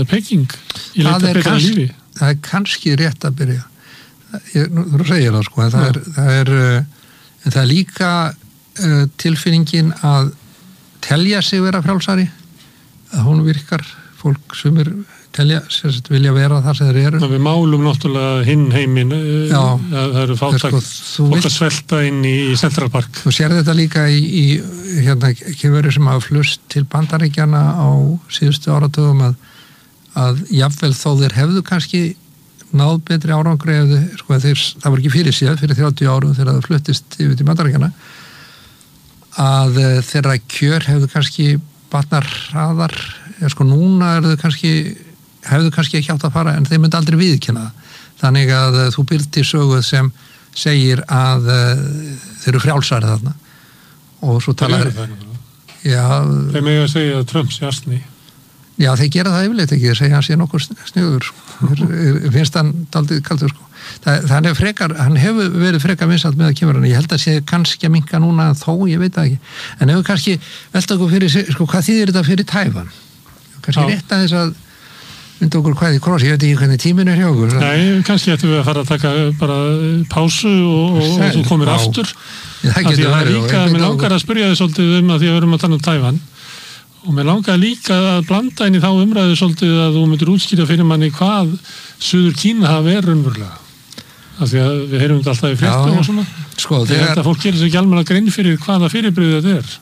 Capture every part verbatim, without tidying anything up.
eða Peking í leit að betra lífi? Það er kannski rétt að byrja. Ég, nú, þú segir það sko, en það, er, það, er, en það er líka uh, tilfinningin að telja sig vera frjálsari, að hún virkar, fólk sem er telja, sérst, vilja vera það sem þeir eru. Ná, við málum náttúrulega hinn heiminn, það eru fátækt, sko, fólk að svelta inn í, í Central Park. Þú sér þetta líka í, í hérna, kemur sem hafa flust til Bandaríkjana á síðustu áratugum að, að jafnvel þó þeir hefðu kannski náð betri árangri ef þeir, sko, þeir, það var ekki fyrir síðan, fyrir þrjátíu árum þegar það fluttist yfir til Bandaríkjana, að þeirra kjör hefðu kannski batnar hraðar, sko núna er þau kannski hefðu kannski ekki átt að fara en þeir myndi aldrei viðurkenna það. Þannig að þú býrð til sögu sem segir að uh, þeir eru frjálsari þarna og svo talar já, þeir mega að segja að Trump sé asni. Já, þeir gera það yfirleitt ekki, þeir segja hann sé nokkuð sniður finnst hann daldið kaldur sko. Það, það er frekar, hann hefur verið frekar vinsælt með að kemur hann, ég held að sé kannski að minnka núna en þó, ég veit það ekki en hefur kannski velt okkur fyrir, sko, hvað þýðir þetta fyrir Tævan? Kannski rétt að þess að mynda okkur hvað í kross, ég veit ekki hvernig tíminn er hjá okkur. Nei, kannski ættum við að fara að taka bara pásu og, og, og þú komir á. aftur. Já, það getur verið. Líka, mér langar að spyrja þið svolítið um að því að við erum að tala um Tævan og mér langar líka að blanda inn í þá umræðu svolítið að þú myndir útskýra fyrir manni hvað Suður Kína hafa verið raunverulega. Af því að við heyrum þetta alltaf í fréttum og svona. Sko, þegar þetta fólk gerir sér ekki almennilega grein fyrir hvaða fyrirbrigði þetta er.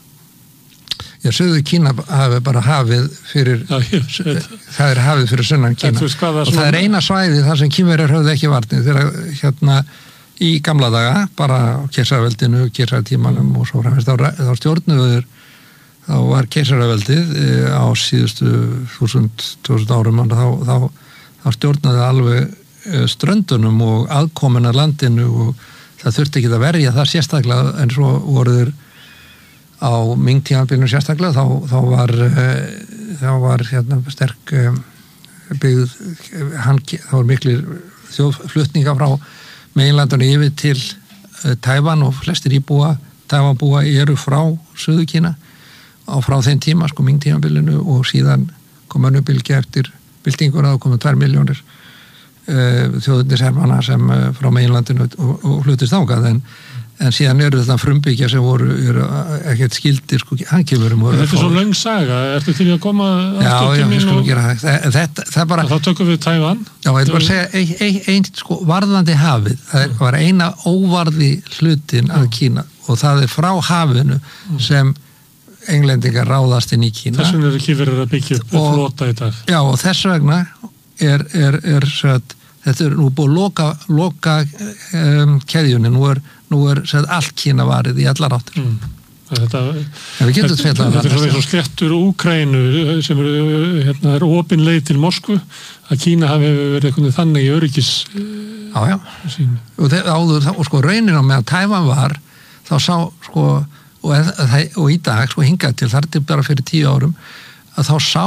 Já, Suður Kína hafi bara hafið fyrir, já, ég, það er hafið fyrir sunnan Kína og það svona... er eina svæði þar sem Kínverjar höfðu ekki varnir þegar hérna í gamla daga, bara keisaraveldinu, keisaratímanum og svo framist þá, þá stjórnuður, þá var keisaraveldið á síðustu þúsund, tvöþúsund árum þá, þá, þá stjórnuði alveg ströndunum og aðkomuna landinu og það þurfti ekki að verja það sérstaklega en svo voruður á Ming-tímabilinu sérstaklega þá, þá var þá var hérna sterk byggð hann, þá var miklir þjóðflutninga frá meginlandinu yfir til Tævan og flestir íbúa Tævanbúa eru frá Suður Kína á frá þeim tíma, sko Ming-tímabilinu og síðan kom önnur bylgja eftir byltinguna og komu tvær milljónir þjóðurnishermana sem frá meginlandinu og, og hlutist þangað en en síðan eru þetta frumbyggja sem voru ekkert skildir sko hankifurum. Þetta er svo löng saga, ertu til að koma já, já, við skulum og... gera það. Þetta, það bara... Þá tökum við Tævan. Já, ég vil bara segja, ein, ein, ein sko varðandi hafið, það var eina óvarði hlutin af Kína og það er frá hafinu sem englendingar ráðast inn í Kína. Þess vegna eru Kínverjar að byggja upp flota í dag. Já, og þess vegna er, er, er, er þetta er nú búið að loka, loka um, keðjunni, nú er nú er sér allt Kína varið í allar áttur. Mm. Þetta, þetta, þetta er svo eins og sléttur Úkraínu sem eru, hérna, er opin leið til Moskvu, að Kína hafi verið eitthvað þannig í öryggis já, já. Og, þeir, áður, og sko raunin á meðan Tævan var, þá sá sko, og, og í dag sko hingað til, þar til bara fyrir tíu árum, að þá sá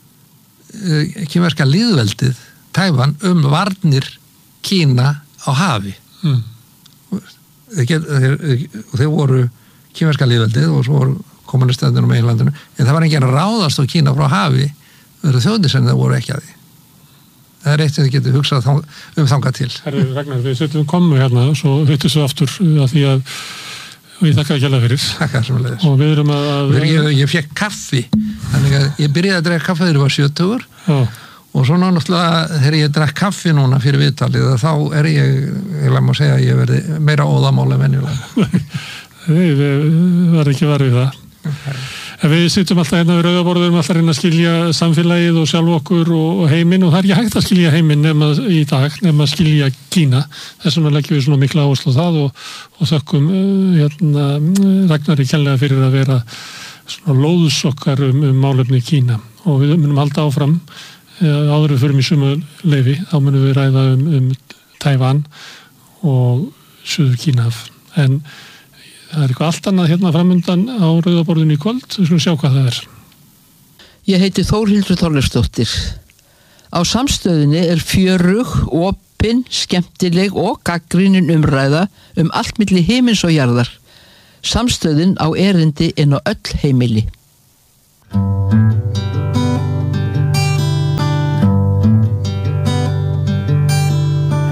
uh, kínverska lýðveldið Tævan um varnir Kína á hafi. Mm. Þeir, þeir, þeir voru kínverska lýðveldið og svo voru kommunistæðin á meginlandinu en það var enginn að ráðast á Kína frá hafi verið þjóðnir sem það voru ekki að því það er eitt sem þið getur hugsað þang, um þangað til Herri Ragnar, við setjum komu hérna og svo hittum við aftur að því að við þakka ekki alveg fyrir Þakka sem leiðis og við erum að, að... Ég, ég fekk kaffi þannig að ég byrjaði að drekka kaffi þegar ég var sjötugur og svo náttúrulega þegar ég drakk kaffi núna fyrir viðtalið þá er ég, ég lef maður segja að ég verði meira óðamál en venjulega. Við verðum ekki varfið það. Okay. En við sittum alltaf hérna við rauðaborðum alltaf reyna að skilja samfélagið og sjálf okkur og heiminn og það er ekki hægt að skilja heiminn nema í dag, nema að skilja Kína. Þess vegna leggjum við svona mikla áherslu á það og, og þökkum hérna, Ragnari kærlega fyrir að vera svona lóðsokkar um, um málefni Kína og við munum halda áfram áður við förum í sumu leyfi, þá munum við ræða um, um Tævan og Suður Kínahaf. En það er eitthvað allt annað hérna framundan á rauðaborðinu í kvöld, við skulum sjá hvað það er. Ég heiti Þórhildur Þorleifsdóttir. Á Samstöðinni er fjörug, opin, skemmtileg og gagnrýnin umræða um allt milli himins og jarðar. Samstöðin á erindi inn á öll heimili.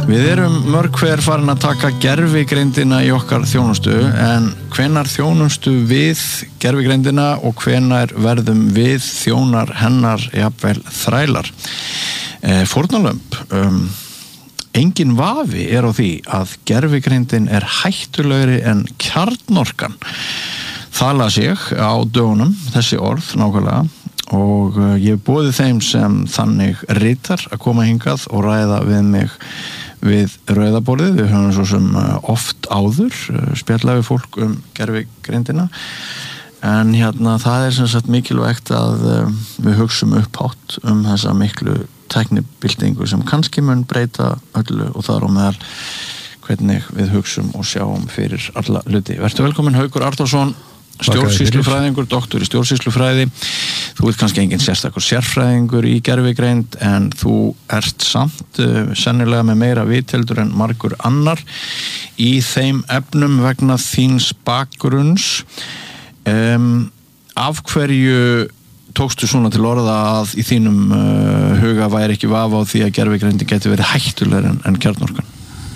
Við erum mörg hver farin að taka gervigreindina í okkar þjónustu, en hvenær þjónustu við gervigreindina og hvenær verðum við þjónar hennar jafnvel þrælar? E, Fórnarlömb, um, engin vafi er á því að gervigreindin er hættulegri en kjarnorkan. Það las ég á dögunum, þessi orð nákvæmlega, og ég boði þeim sem þannig ritar að koma hingað og ræða við mig við rauðaborðið. Við höfum svo sem oft áður spjallað við fólk um gervigreindina, en hérna það er sem sagt mikilvægt að við hugsum upphátt um þessa miklu tæknibyltingu sem kannski mun breyta öllu, og það er á meðal hvernig við hugsum og sjáum fyrir alla hluti. Vertu velkomin, Haukur Arnórsson, stjórnsýslufræðingur, doktor í stjórnsýslufræði. Þú ert kannski engin sérstakur sérfræðingur í gervigreind, en þú ert samt uh, sennilega með meira viteldur en margur annar í þeim efnum vegna þíns bakgrunns. Um, af hverju tókstu svona til orða að í þínum uh, huga væri ekki vafa á því að gervigreindi geti verið hættulegur en, en kjarnorkan?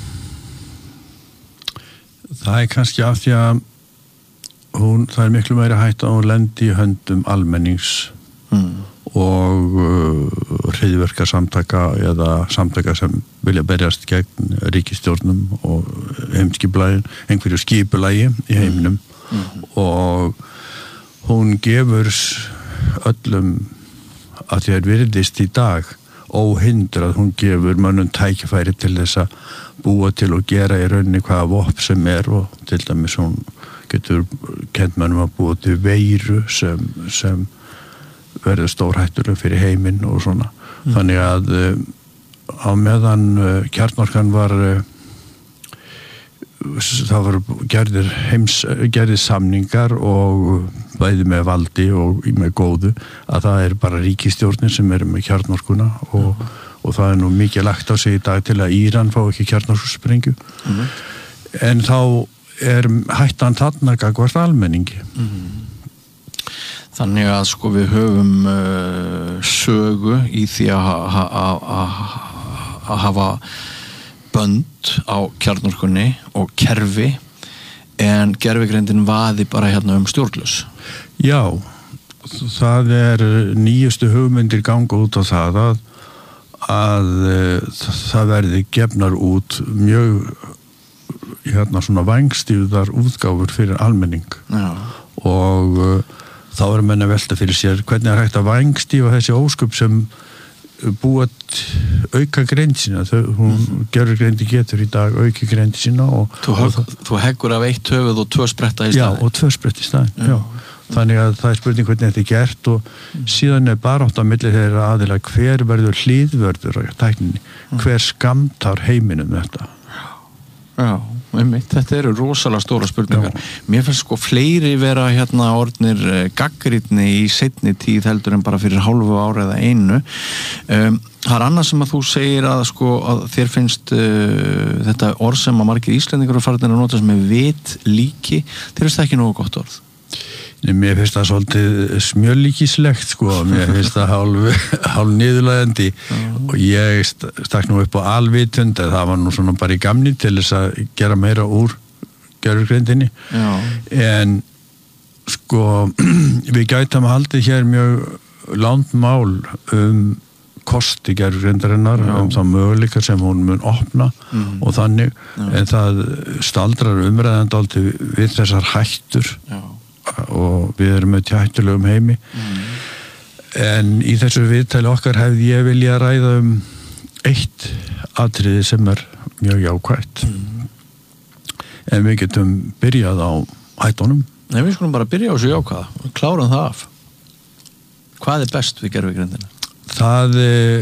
Það er kannski af því að hún, það er miklu meira hætt að hún lendi í höndum almennings mm. og uh, hryðjuverkasamtaka eða samtaka sem vilja berjast gegn ríkisstjórnum og heimskipulagi, einhverju skipulagi í heiminum mm. og hún gefur öllum að því að virðist í dag óhindrað, hún gefur mönnum tækifæri til þess að búa til og gera í rauninni hvaða vopn sem er, og til dæmis hún getur kennt mönnum að búa til veiru sem, sem verður stórhættuleg fyrir heiminn og svona. Mm. Þannig að uh, á meðan uh, kjarnorkan var uh, það var gerðir heims, gerðir samningar og bæði með valdi og með góðu, að það er bara ríkisstjórnin sem er með kjarnorkuna og, mm. og það er nú mikið lagt á sig í dag til að Íran fá ekki kjarnorkusprengju. Mm. En þá er hættan þarna gagnvart almenningi. Mm. Þannig að sko við höfum uh, sögu í því að hafa bönd á kjarnorkunni og kerfi, en gervigreindin vaði bara hérna um stjórnlaus. Já, það er nýjustu hugmyndir ganga út á það að, að það verði gefnar út mjög hérna svona vængstíðar útgáfur fyrir almenning. Já. Og uh, þá er menn að velta fyrir sér hvernig er hægt að vængstífa þessi ósköp sem búa auka greind sína. Þau, hún mm. gervigreindi getur í dag auki greind sína og þú, hög, og þú heggur af eitt höfuð og tvö spretta í staðinn. Já, og tvö spretta í staðinn. Já. Já. Þannig að það er spurning hvernig þetta er gert, og mm. síðan er bara átt á milli þeirra aðila hver verður hlýðvörður á tækninni, mm. hver skamtar heiminum þetta. Já, einmitt, þetta eru rosalega stóra spurningar. Já. Mér finnst sko fleiri vera hérna orðnir gagnrýnni í seinni tíð heldur en bara fyrir hálfu ári eða einu. Um, það er annað sem að þú segir að sko að þér finnst uh, þetta orð sem að margir Íslendingar eru farin að nota sem er vitlíki. Þér finnst það ekki nógu gott orð? Nei, mér finnst það svolítið smjörlíkislegt sko, mér finnst það hálf, hálf niðurlægjandi mm. og ég stakk nú upp á alvitund, það var nú svona bara í gamni til þess að gera meira úr gervigreindinni. En sko við gætum haldið hér mjög langt mál um kosti gervigreindarinnar, um þá möguleika sem hún mun opna mm. og þannig, Já. En það staldrar umræðandi aldrei við þessar hættur. Já. Og við erum með hættulegum heimi mm. en í þessu viðtali okkar hefði ég vilja ræða um eitt atriði sem er mjög jákvætt mm. en við getum byrjað á hættunum. Nei, við skulum bara byrja á þessu jákvæða og klárum það af. Hvað er best við gervigreindina? Það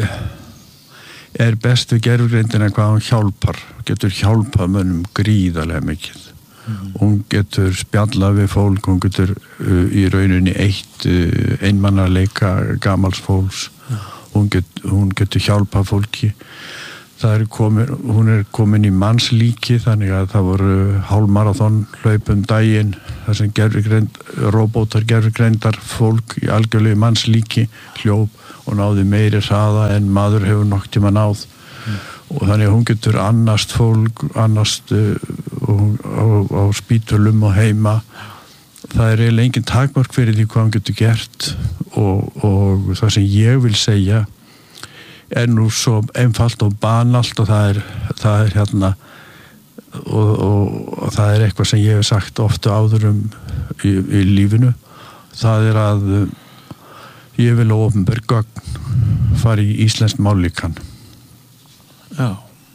er best við gervigreindina hvað hún hjálpar, getur hjálpað mönnum gríðarlega mikið. Mm. Hún getur spjalla við fólk, hún getur uh, í rauninni eitt uh, einmannaleika gamals fólks, ja. hún, get, hún getur hjálpa fólki. Það er komin, hún er komin í mannslíki, þannig að það voru hálfmarathon hlaupum daginn, þar sem gervigreind, robótar gervigreindar fólk í algjörlegu mannslíki hljóp og náði meiri hraða en maður hefur nokk tíma náð. Mm. og þannig að hún getur annast fólk, annast uh, á, á spítulum og heima. Það er eiginlega engin takmark fyrir því hvað hún getur gert og, og það sem ég vil segja er nú svo einfalt og banalt og það er, það er hérna og, og, og það er eitthvað sem ég hef sagt ofta áður um í, í lífinu. Það er að ég vil að opinber gögn fara í íslenskt mállíkan. Já.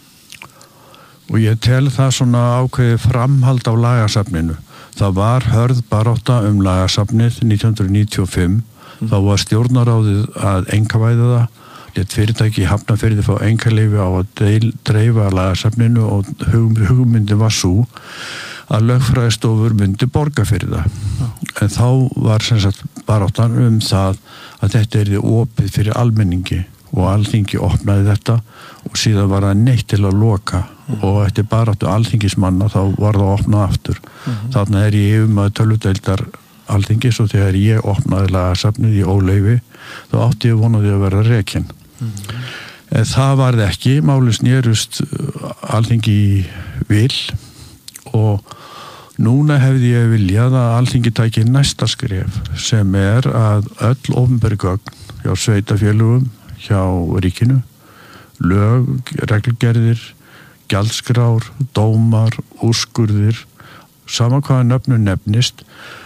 Og ég tel það svona ákveðið framhald á lagasafninu. Það var hörð barátta um lagasafnið nítján hundruð níutíu og fimm. Mm. Þá var stjórnaráðið að einkavæða það. Lét fyrirtæki í Hafnarfirði fá einkaleyfi á að deil, dreifa lagasafninu og hug, hugmyndi var svo að lögfræðistofur myndi borga fyrir það. Já. En þá var sem sagt baráttan um það að þetta yrði opið fyrir almenningi og Alþingi opnaði þetta og síðan var það neitt til að loka mm. og eftir baráttu alþingismanna þá var það opnað aftur. Mm-hmm. Þarna er ég yfirmaður tölvudeildar Alþingis og þegar ég opnaði lagasafnið í óleyfi þá átti ég vonaði að verða rekinn. Mm-hmm. En það varð ekki, máli snerust Alþingi vil og núna hefði ég viljað að Alþingi tæki næsta skref sem er að öll opinber gögn hjá sveitafélögum, hjá ríkinu, lög, reglugerðir, gjaldskrár, dómar, úrskurðir, sama hvaða nöfnu nefnist,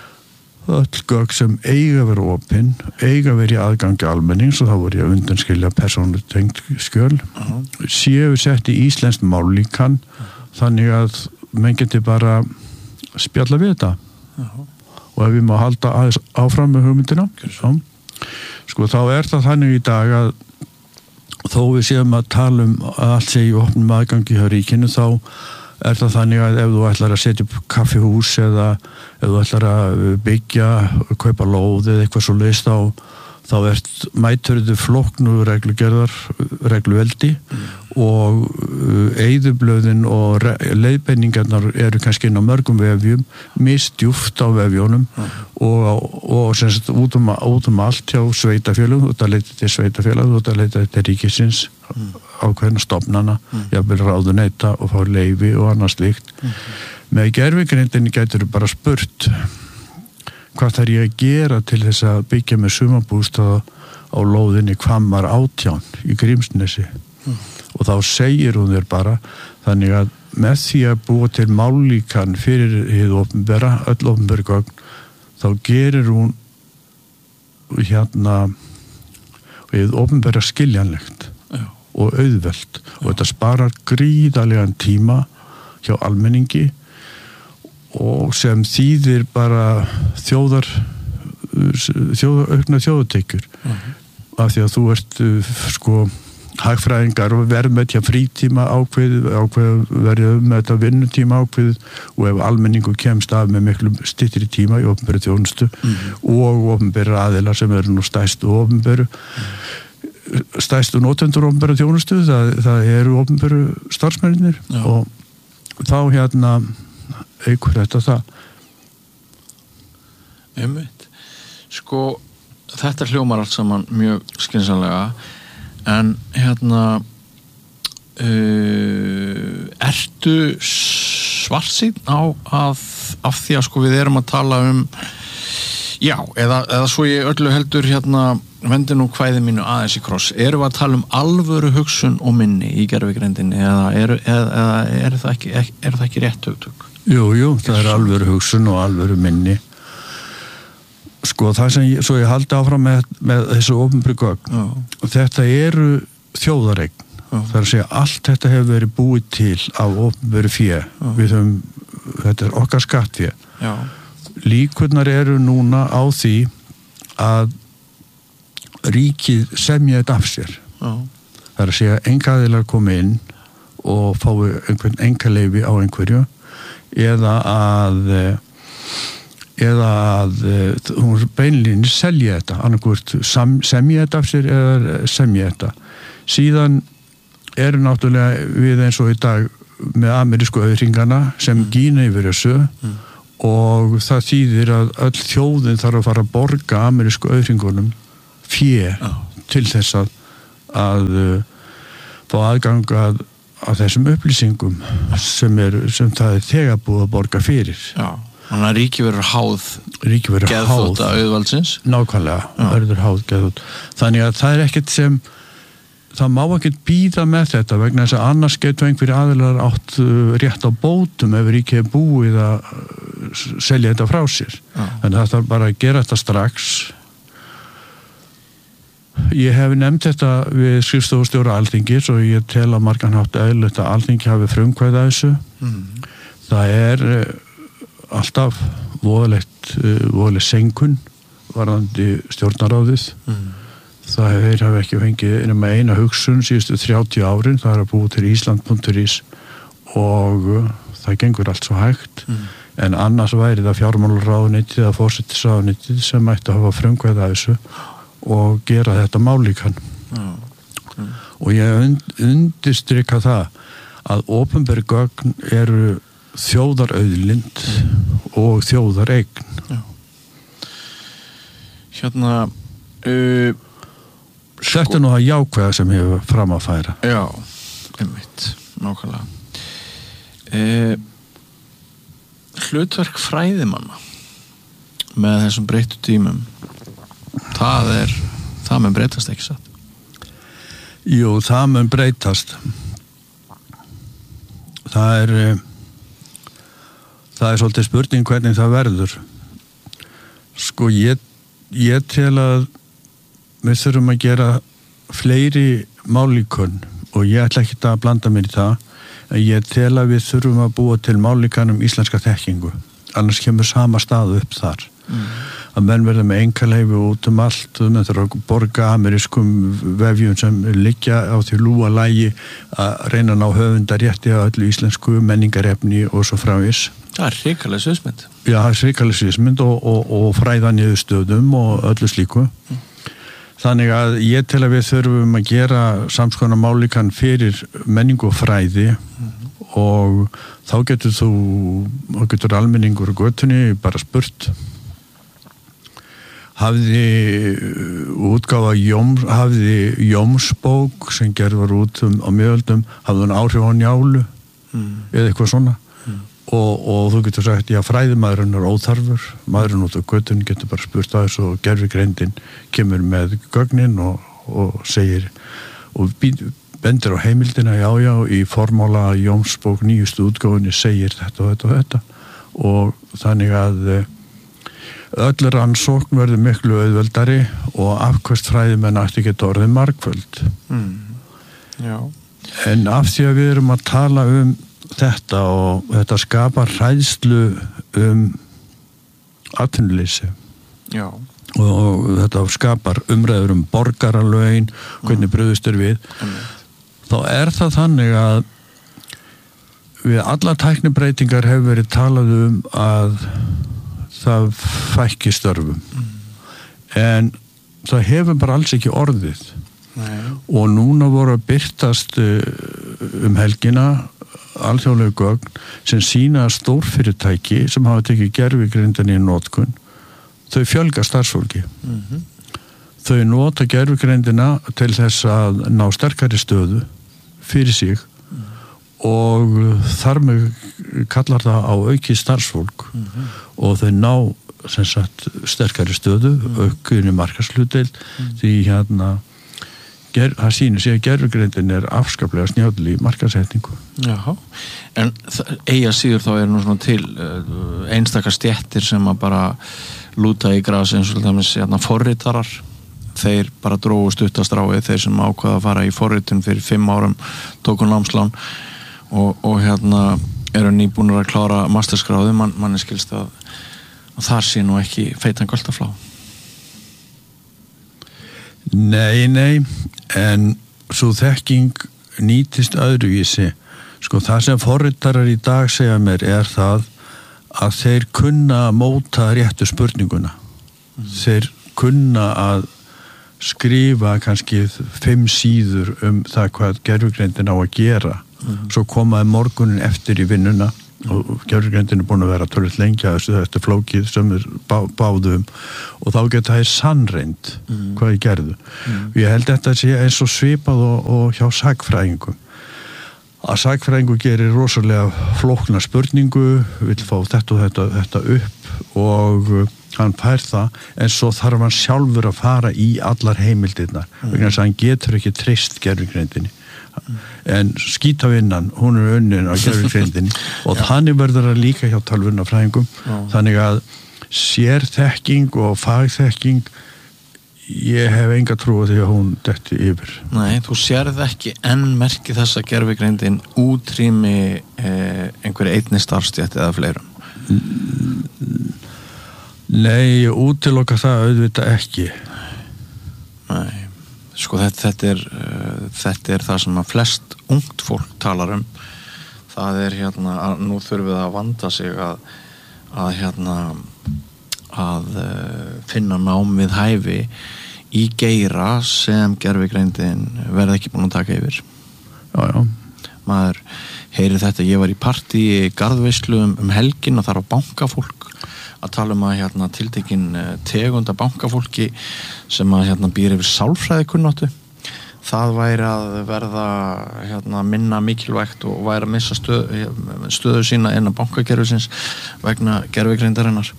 öll gögn sem eiga að vera opin, eiga að vera í aðgangi almennings og þá voru ég að undanskilja persónutengt skjöl, uh-huh. séu sett í íslenskt mállíkan, uh-huh. þannig að menn geti bara spjalla við þetta uh-huh. og ef við má halda aðeins áfram með hugmyndina þá, sko þá er það þannig í dag að þó við séum að tala um að allt sé í opnum aðgangi hjá ríkinu þá er það þannig að ef þú ætlar að setja upp kaffihús eða ef þú ætlar að byggja, kaupa lóð eða eitthvað svo leist þá þá ert mæturðu flóknu reglugerðar, regluveldi mm. og eyðublöðin og leiðbeiningarnar eru kannski inn á mörgum vefjum, misdjúft á vefjónum mm. og, og sem sagt út um, út um allt hjá sveitafélögum, þú ert að leita til sveitafélag, þú ert að leita til ríkisins, mm. ákveðna stofnana, mm. jafnvel ráðuneyta og fá leyfi og annars slíkt. Mm. Með gervigreindinni gætur þú bara spurt hvað þarf ég að gera til þess að byggja með sumarbústað á lóðinni Hvammar átján í Grímsnesi mm. og þá segir hún þér bara þannig að með því að búa til mállíkan fyrir hið opinbera, öll opinbera gögn þá gerir hún hérna hið opinbera skiljanlegt Já. Og auðvelt Já. Og þetta sparar gríðarlegan tíma hjá almenningi og sem þýðir bara þjóðar þjóðar, aukna þjóðatekjur uh-huh. af því að þú ert sko hagfræðingar og verðmætja frítíma ákveð, ákveð verið með þetta vinnutíma ákveð og ef almenningu kemst af með miklu styttri tíma í opinberu þjónustu uh-huh. og opinberu aðilar sem eru nú stærstu opinberu uh-huh. stærstu notendur opinberu þjónustu það, það eru opinberu starfsmennir uh-huh. og þá hérna eigur þetta það Einmitt. Sko þetta hljómar allt saman mjög skynsamlega en hérna uh, ertu svartsýnn á að af því að sko við erum að tala um já, eða, eða svo ég öllu heldur hérna vendi nú kvæði mínu aðeins í kross erum við að tala um alvöru hugsun og minni í gervigreindinni eða eru eða, eða er það ekki, er það ekki rétt hugtök? Jú, jú, það er alvöru hugsun og alvöru minni. Sko það sem ég, svo ég haldi áfram með, með þessu opinberu gögn. Þetta eru þjóðareign. Já. Það er að segja allt þetta hefur verið búið til af opinberu fé. Við höfum, þetta er okkar skattfé. Já. Líkurnar eru núna á því að ríkið semja þetta af sér. Já. Það er að segja einkaaðilar komi inn og fái einhvern einkaleyfi á einhverju eða að eða að hún beinlínis selja þetta, annarkvort semja þetta af sér eða semja þetta. Síðan eru náttúrulega við eins og í dag með amerísku auðringana sem mm. gína yfir þessu mm. og það þýðir að öll þjóðin þarf að fara að borga amerísku auðringunum fé oh. til þess að, að fá aðgang að af þessum upplýsingum sem, er, sem það er þegar búið að borga fyrir. Já, þannig að ríki verður háð ríki verður háð geðþótta auðvaldsins. Nákvæmlega, Já. verður háð geðþótta. Þannig að það er ekkert sem það má ekkert býða með þetta vegna þess að annars getur einhverju aðilar átt rétt á bótum ef ríkið er búið að selja þetta frá sér. Já. En það þarf bara að gera þetta strax. Ég hef nefnt þetta við skrifstofustjóra Alþingis og ég tel að margan hátt eðlilegt að Alþingi hafi frumkvæði að þessu. Mm. Það er alltaf voðalegt, voðaleg senkun varðandi stjórnaráðið. Mm. Það hefur hef ekki fengið nema eina hugsun síðustu þrjátíu árin, það er að búið til Ísland punktur is og það gengur allt svo hægt, mm. en annars væri það fjármálaráðuneytið eða forsætisráðuneytið sem ætti að hafa frumkvæði að þessu og gera þetta málíkan. Mm. Mm. Og ég und, undirstrika það að opinber gögn eru þjóðarauðlind og þjóðareign. Já. Hérna uh, Þetta er nú að jákvæða sem hefur fram að færa. Já, einmitt, nákvæmlega. E, hlutverk fræðimanna með þessum breyttu tímum, það er, það mun breytast ekki satt? Jú, það mun breytast. Það er, það er svolítið spurning hvernig það verður. Sko, ég, ég tel að við þurfum að gera fleiri málíkun og ég ætla ekki að blanda mér í það en ég tel að við þurfum að búa til málíkan um íslenska þekkingu annars kemur sama stað upp þar mm. að menn verða með einkaleyfi út um allt og menn þurfa að borga amerískum vefjum sem liggja á því lúa lægi að reyna að ná höfundarétti á öllu íslensku menningarefni og svo framvís. Það er hrikaleg sviðsmynd. Já, það er hrikaleg sviðsmynd og, og, og fræða niðurstöðum og öllu slíku. Mm. Þannig að ég tel að við þurfum að gera samskona málíkan fyrir menningu og fræði mm-hmm. og þá getur þú, þá getur almenningur á götunni bara spurt. Hafði útgáfa Jóm, hafði Jómsbók sem gerð var út um, á miðöldum, hafði hann áhrif á Njálu mm. eða eitthvað svona. Og, og þú getur sagt, já, fræðimaðurinn er óþarfur, maðurinn út á göttunni getur bara spurt að þessu og gervigreindin kemur með gögnin og, og segir, og bendir á heimildina, já, já, í formála Jómsbók nýjustu útgáfunni segir þetta og þetta og þetta og þannig að öll rannsókn verður miklu auðveldari og afkvæmst fræðimenn ætti geta orðið margföld. Mm. Já. En af því að við erum að tala um þetta og þetta skapar hræðslu um atvinnuleysi. Já. Og, og þetta skapar umræður um borgaralögin, hvernig mm. brugðist er við. Mm. Þá er það þannig að við alla tæknibreytingar hefur verið talað um að það fækki störfum. Mm. En það hefur bara alls ekki orðið. Nei. Og núna voru að birtast um helgina alþjóðlegu gögn sem sýna að stórfyrirtæki sem hafa tekið gervigreindina í notkun þau fjölga starfsfólki. Mm-hmm. Þau nota gervigreindina til þess að ná sterkari stöðu fyrir sig mm. og þar með kallar það á auki starfsfólk mm-hmm. og þau ná sem sagt sterkari stöðu mm. aukinni markaðshlutdeild mm. því hérna Ger, það sýnir sig að gervigreindin er afskaplega snjáðli í markaðssetningu. Jáhá, en eiga síður þá er nú svona til uh, einstakar stjettir sem að bara lúta í gras eins og það með forritarar, þeir bara drógu stuttastráið, þeir sem ákvaða að fara í forritun fyrir fimm árum, tóku námslán og, og hérna eru nýbúnir að klára masterskráði, Man, manni skilst að, að þar sé nú ekki feitan göldaflá. Nei, nei, en svo þekking nýtist öðruvísi. Sko, það sem forritarar í dag segja mér er það að þeir kunna móta réttu spurninguna. Mm. Þeir kunna að skrifa kannski fimm síður um það hvað gervigreindin á að gera. Mm. Svo komaði morgunin eftir í vinnuna og gervigreindin er búin að vera tölvöld lengi að þessu þetta flókið sem er bá, báðum og þá geta það sannreind mm. hvað ég gerðu. Mm. Og ég held þetta sé eins og svipað og, og hjá sakfræðingum að sagfræðingur gerir rosalega flókna spurningu, vill fá þetta og þetta, þetta upp og hann fær það, en svo þarf hann sjálfur að fara í allar heimildirnar mm. vegna þess að hann getur ekki treyst gervigreindinni mm. en skítavinnan, hún er unnin á gervigreindinni og þannig verður það líka hjá tölvunarfræðingum mm. þannig að sérþekking og fagþekking ég hef enga trú á því að hún detti yfir. Nei, þú sérð ekki enn merki þess að gervigreindin útrými eh, einhverju einni starfstétt eða fleirum? Nei, útiloka það auðvitað ekki. Nei, sko þetta, þetta er uh, þetta er það sem að flest ungt fólk talar um. Það er hérna, að, nú þurfum við að vanda sig að, að hérna að uh, finna nám við hæfi í geira sem gervigreindin verði ekki búin að taka yfir. Já, já. Maður heyrir þetta, ég var í partí í garðveislu um, um helgin og þar á bankafólk að tala um að hérna tiltekin tegunda bankafólki sem að hérna býr yfir sálfræðikunnáttu. Það væri að verða hérna minna mikilvægt og væri að missa stöð, stöðu sína innan bankakerfisins vegna gervigreindarinnar.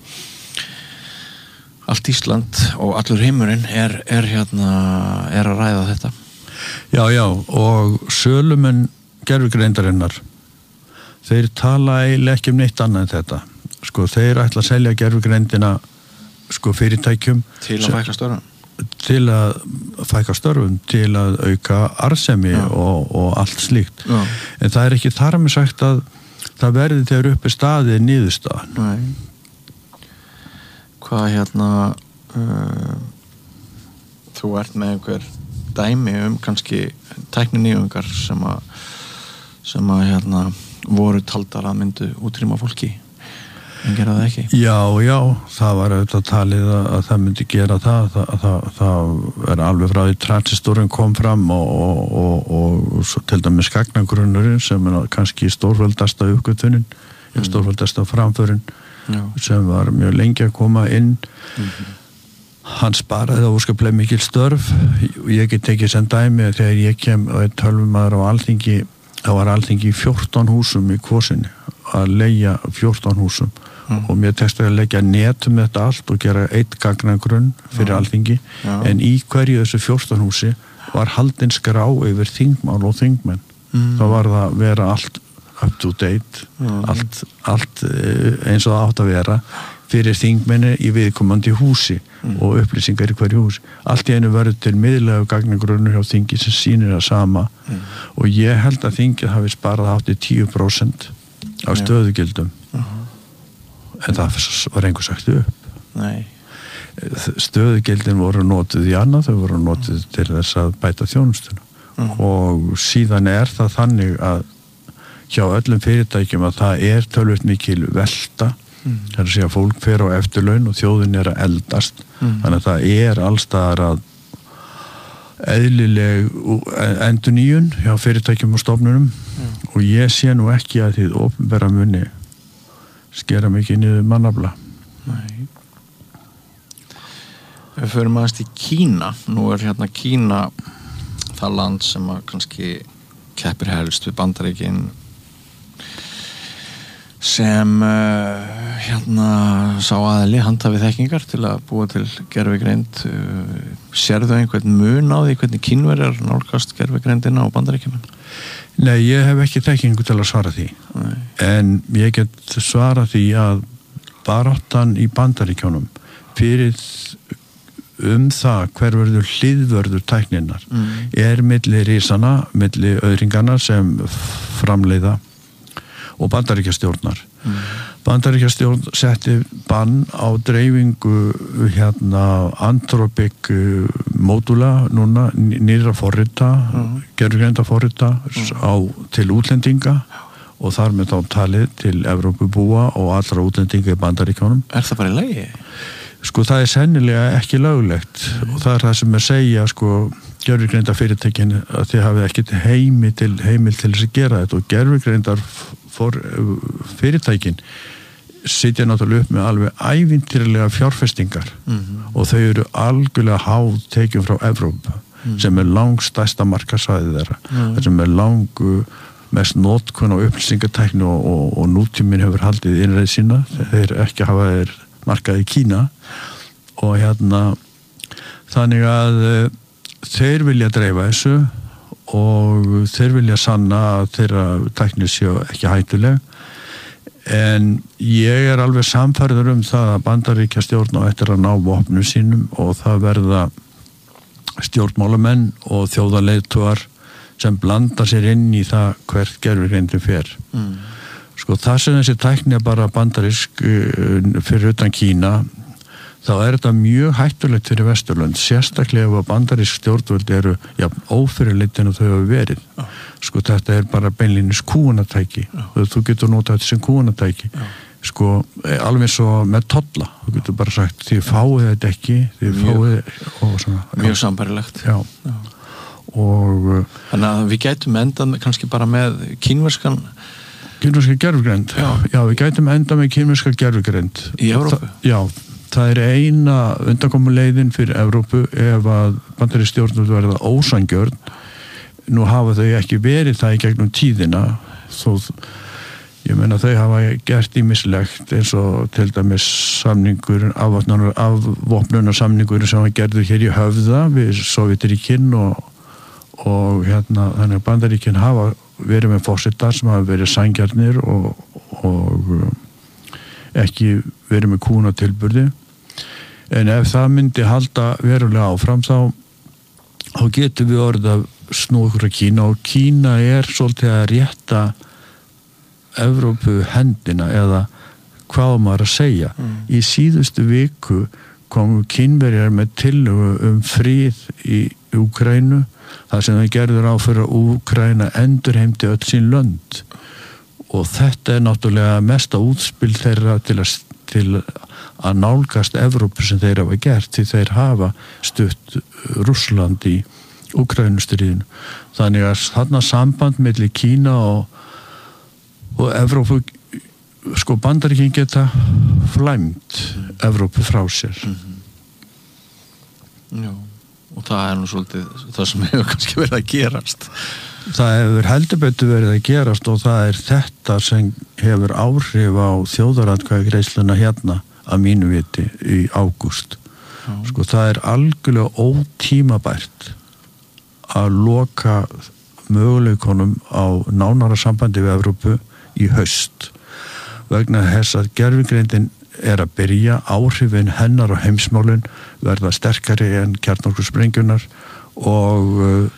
Allt Ísland og allur heimurinn er, er hérna er að ræða þetta. Já, já, og sölumenn gervigreindarinnar þeir tala eiginlega ekki um neitt annað en þetta. Sko, þeir ætla að selja gervigreindina sko fyrirtækjum til að fækka störfum til að fækka störfum til að auka arðsemi og, og allt slíkt. Já. En það er ekki þar með sagt að það verði þegar uppi staðið niðurstaðan. Nei. Hvað hérna uh, þú ert með einhver dæmi um kannski tækninýjungar sem að sem að hérna voru taldar að myndu útrýma fólki en gera það ekki? Já, já, það var auðvitað talið að, að það myndi gera það það, það, það er alveg frá því transistorinn kom fram og, og, og, og svo til dæmis gagnagrunnurinn sem er kannski stórveldasta uppgötvunin mm. stórveldasta framförin Já. Sem var mjög lengi að koma inn mm-hmm. hann sparaði á óskaplega mikil störf og ég get ekki sem dæmi að þegar ég kem og er tölvumaður á Alþingi þá var Alþingi í fjórtán húsum í Kvosinni að leigja fjórtán húsum mm. og mér tekst að leggja netum þetta allt og gera eitt gagnagrunn fyrir Já. Alþingi Já. En í hverju þessu fjórtán húsi var haldin skrá yfir þingmál og þingmenn mm. þá var það að vera allt up to date mm. allt, allt eins og það átt að vera fyrir þingmenni í viðkomandi húsi mm. og upplýsingar í hverju húsi allt í einu verður til miðlægu gagnagrunnur hjá þingi sem sýnir það sama mm. og ég held að þingið hafi sparað átti tíu prósent á stöðugildum uh-huh. en það var einhver sagt upp Nei. Stöðugildin voru notuð í annað þau voru notuð til þess að bæta þjónustuna uh-huh. og síðan er það þannig að hjá öllum fyrirtækjum að það er tölvöld mikil velta mm. það er að segja fólk fer á eftirlaun og þjóðin er að eldast mm. þannig að það er allstaðar að eðlileg endurnýjun hjá fyrirtækjum og stofnunum mm. og ég sé nú ekki að þið opinbera muni skera mikið niður mannafla. Nei. Við förum aðeins í Kína. Nú er hérna Kína það land sem að kannski keppir helst við Bandaríkin sem uh, hérna sá aðli handhafið þekkingar til að búa til gervigreind. Uh, sérðu einhvern mun á því hvernig Kínverjar nálgast gervigreindina og Bandaríkjumenn? Nei, ég hef ekki þekkingu til að svara því. Nei. En ég get svara því að baráttan í Bandaríkjunum fyrir um það hver verður hliðvörður tækninnar mm. er milli risana, milli auðringana sem framleiða og Bandaríkjastjórnar. Mm. Bandaríkjastjórn setti bann á dreifingu hérna Anthropic módula núna, nýra forrita, mm. gervigreinda forrita mm. á, til útlendinga og þar með þá talið til Evrópubúa og allra útlendinga í Bandaríkjunum. Er það bara í lagi? Sko það er sennilega ekki löglegt mm. og það er það sem er segja sko gervigreinda fyrirtækin að þið hafið ekki heimi til, heimil til þess að gera þetta og gervigreindar for, fyrirtækin sitja náttúrulega upp með alveg ævintýrlega fjárfestingar mm-hmm. og þau eru algjörlega háð tekjum frá Evrópu mm. sem er langstærsta markaðsvæði þeirra mm. sem er langu mest notkun á upplýsingatækni og, og, og nútíminn hefur haldið innreið sína, þeir ekki hafa þeir markað í Kína og hérna þannig að þeir vilja dreifa þessu og þeir vilja sanna að þeirra tækni séu ekki hættuleg en ég er alveg samfærður um það að Bandaríkja stjórn á eftir að ná vopnum sínum og það verða stjórnmálamenn og þjóðarleiðtogar sem blanda sér inn í það hvert gervigreindin fer. Mm. Sko það sem þessi tækni er bara bandarísk fyrir utan Kína, þá er þetta mjög hættulegt fyrir Vesturlönd, sérstaklega ef að bandarísk stjórnvöld eru ja, ófyrirleitin og þau hafa verið. Já. Sko þetta er bara beinlínis kúgunatæki. Þú getur notað þetta sem kúgunatæki. Já. Sko alveg svo með tolla. Þú getur bara sagt, þið fáið þetta ekki, þið fáið og svona. Mjög sambarilegt. Já. Já. Og þannig að við gætum endað kannski bara með kínverskan kínverska gervigreind já. já, við gætum endað með kínverska gervigreind í Evrópu? Þa, já, það er eina undankomuleiðin fyrir Evrópu ef að bandarísk stjórnvöld verða ósangjörn nú hafa þau ekki verið það í gegnum tíðina þó, ég meina þau hafa gert ýmislegt eins og til dæmis samningur afvopnunar samningur sem var gerður hér í Höfða við Sovétríkin og og hérna þannig að Bandaríkin hafa verið með forsetar sem hafa verið sangjarnir og, og ekki verið með kúna tilburði en ef það myndi halda verulega áfram þá, þá getum við orðið að snúa okkur að Kína og Kína er svolítið að rétta Evrópu hendina eða hvað maður að segja mm. í síðustu viku komu Kínverjar með tillögu um frið í Úkraínu það sem það gerður á fyrir að Úkraína endurheimti öll sín lönd og þetta er náttúrulega mesta útspil þeirra til að, til að nálgast Evrópu sem þeir hafa gert því þeir hafa stutt Rússland í Úkraínustríðinu þannig að þarna samband milli Kína og, og Evrópu sko Bandaríkin geta flæmt Evrópu frá sér mm-hmm. Já og það er nú svolítið það sem hefur kannski verið að gerast það hefur heldur betur verið að gerast og það er þetta sem hefur áhrif á þjóðaratkvæðagreiðsluna hérna að mínu viti í ágúst sko það er algjörlega ótímabært að loka möguleikonum á nánara sambandi við Evrópu í haust vegna þess að gervigreindin er að byrja, áhrifin hennar og heimsmálin verða sterkari en kjarnorkusprengjurnar og uh,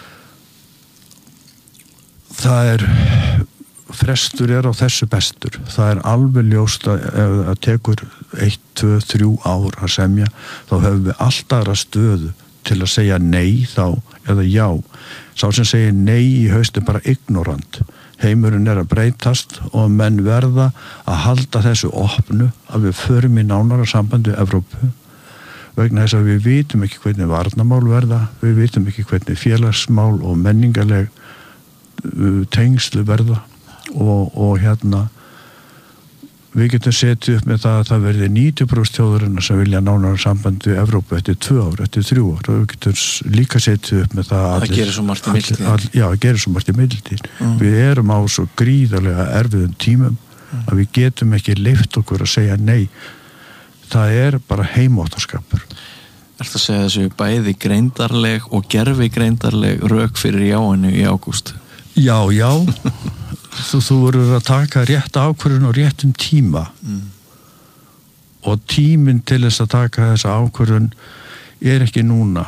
það er frestur er á þessu bestur það er alveg ljóst að ef það tekur eitt, tvö, þrjú ár að semja þá höfum við alltaf aðra stöðu til að segja nei þá eða já sá sem segir nei í haust er bara ignorant heimurinn er að breytast og menn verða að halda þessu opnu að við förum í nánara samband við Evrópu vegna þess að við vitum ekki hvernig varnarmál verða, við vitum ekki hvernig félagsmál og menningarleg tengslu verða og, og hérna við getum setið upp með það að það verði níutíu prósent þjóðarinnar sem vilja nánara samband við Evrópu eftir tvö ár, eftir þrjú ár og við getum líka setið upp með það að það gerir svo margt í millitíð já, það gerir svo margt í millitíð mm. við erum á svo gríðarlega erfiðum tímum mm. að við getum ekki leyft okkur að segja nei það er bara heimóttarskapur Er það að segja þessu bæði greindarleg og gerfi greindarleg rök fyrir jáinu í ágúst Já, já þú, þú verður að taka rétt ákvörðun og réttum tíma mm. og tíminn til þess að taka þessa ákvörðun er ekki núna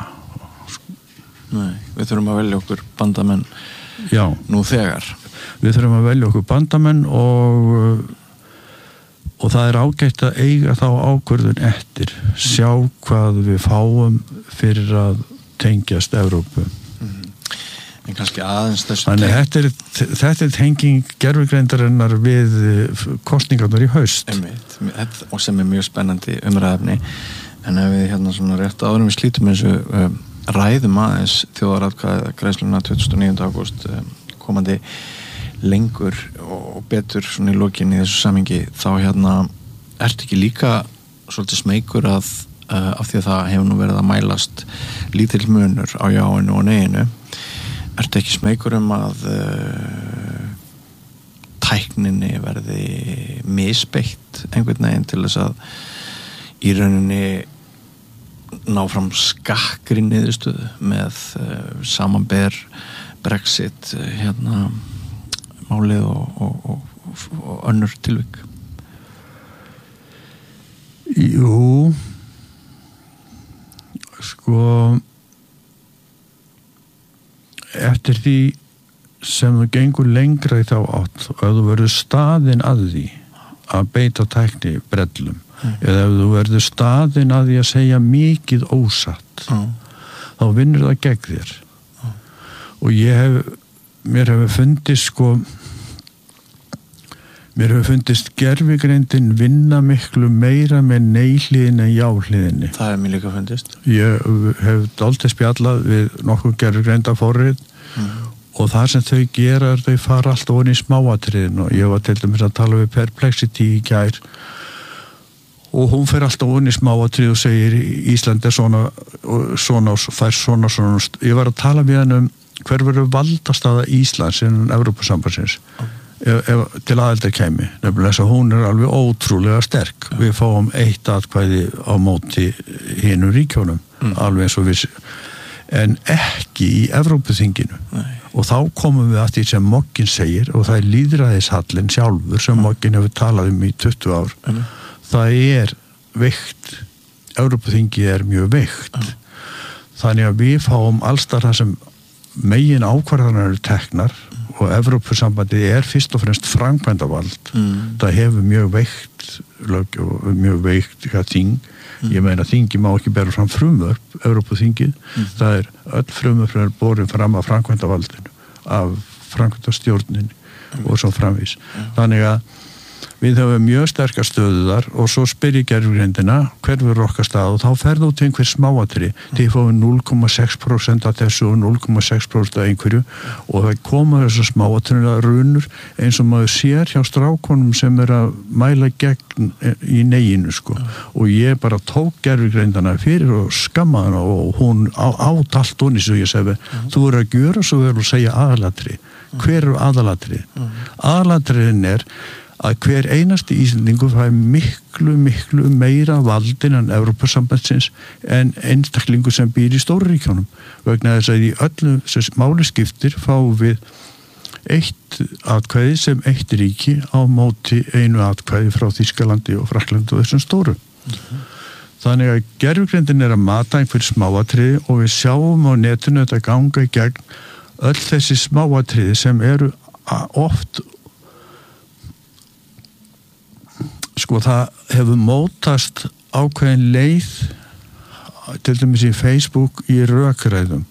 Nei, við þurfum að velja okkur bandamenn Já. Nú þegar Við þurfum að velja okkur bandamenn og og það er ágætt að eiga þá ákvörðun eftir sjá hvað við fáum fyrir að tengjast Evrópu mm. En kannski aðeins þessu Þannig þetta er, þetta er tenging gervigreindarinnar við kosningarnar í haust Einmitt, og sem er mjög spennandi umræðefni en ef við hérna svona rétt áðurum við slítum þessu uh, ræðum aðeins þjóðaratkvæðagreiðsluna tuttugasta og níunda ágúst uh, komandi lengur og betur svona í lokinni í þessu samhengi þá hérna ertu ekki líka svolítið smeykur að uh, af því að það hefur nú verið að mælast lítill munur á jáinu og neyinu ertu ekki smeykur um að uh, tækninni verði misbeitt einhvern veginn til þess að í rauninni ná fram skakkri niðurstöðu með uh, samanber Brexit uh, hérna málið og, og, og, og önnur tilvik. Jú sko eftir því sem þú gengur lengra í þá átt og ef þú verður staðinn að því að beita tækni brellum mm. eða ef þú verður staðinn að því að segja mikið ósatt mm. þá vinnur það gegn þér mm. og ég hef mér hefur fundist sko mér hefur fundist gervigreindin vinna miklu meira með nei-hliðin en já-hliðinni. Það er mér líka fundist. Ég hef dálítið spjallað við nokkuð gervigreinda forrið mm. og það sem þau gera er þau fara alltaf ofan í smáatriðin og ég var til dæmis að tala við Perplexity í gær og hún fer alltaf ofan í smáatrið og segir Ísland er svona og svona og fær svona svona. Ég var að tala við hann um hver verður valdastaða Íslands innan Evrópusambandsins mm. ef, ef, til aðeldar kæmi. Nefnilega þess að hún er alveg ótrúlega sterk. Mm. Við fáum eitt atkvæði á móti hinum ríkjónum mm. alveg eins og við en ekki í Evrópuþinginu. Nei. Og þá komum við að því sem Moggin segir og það er lýðræðishallinn sjálfur sem mm. Moggin hefur talað um í tuttugu ár. Mm. Það er veikt. Evrópuþingi er mjög veikt. Mm. Þannig að við fáum allstar það sem megin ákvarðanar eru teknar mm. og Evrópusambandið er fyrst og fremst framkvæmdavald. Mm. Það hefur mjög veikt lög, mjög veikt þing. Mm. Ég meina þingi má ekki bera fram frumvörp, Evrópuþingið. Mm. Það er öll frumvörp sem er borin fram af framkvæmdavaldinu, af framkvæmdastjórninni mm. og svo framvís. Mm. Þannig að við höfum mjög sterkar stöðuðar og svo spyr ég gervigreindina hver verður okkar stað og þá ferðu út í einhver smáatri mm. til fáum núll komma sex prósent af þessu og núll komma sex prósent af einhverju og það koma þessar smáatrina runur eins og maður sér hjá strákonum sem er að mæla gegn í neginu sko mm. og ég bara tók gervigreindana fyrir og skammaði hana og hún á, át allt honni svo ég segi mm. þú verður að gjöra svo vel og segja aðalatri mm. hver eru aðalatri mm. aðalatriðin er að hver einasti Íslendingur fær miklu, miklu meira valdin en Evrópusambandsins en einstaklingur sem býr í stóruríkjónum vegna þess að í öllu sem máli skiptir fáum við eitt atkvæði sem eitt ríki á móti einu atkvæði frá Þýskalandi og Frakklandi og þessum stóru. Mm-hmm. Þannig að gervigreindin er að mata einhver smáatriði og við sjáum á netinu þetta ganga í gegn öll þessi smáatriði sem eru oft sko það hefur mótast ákveðin leið til dæmis í Facebook í rökræðum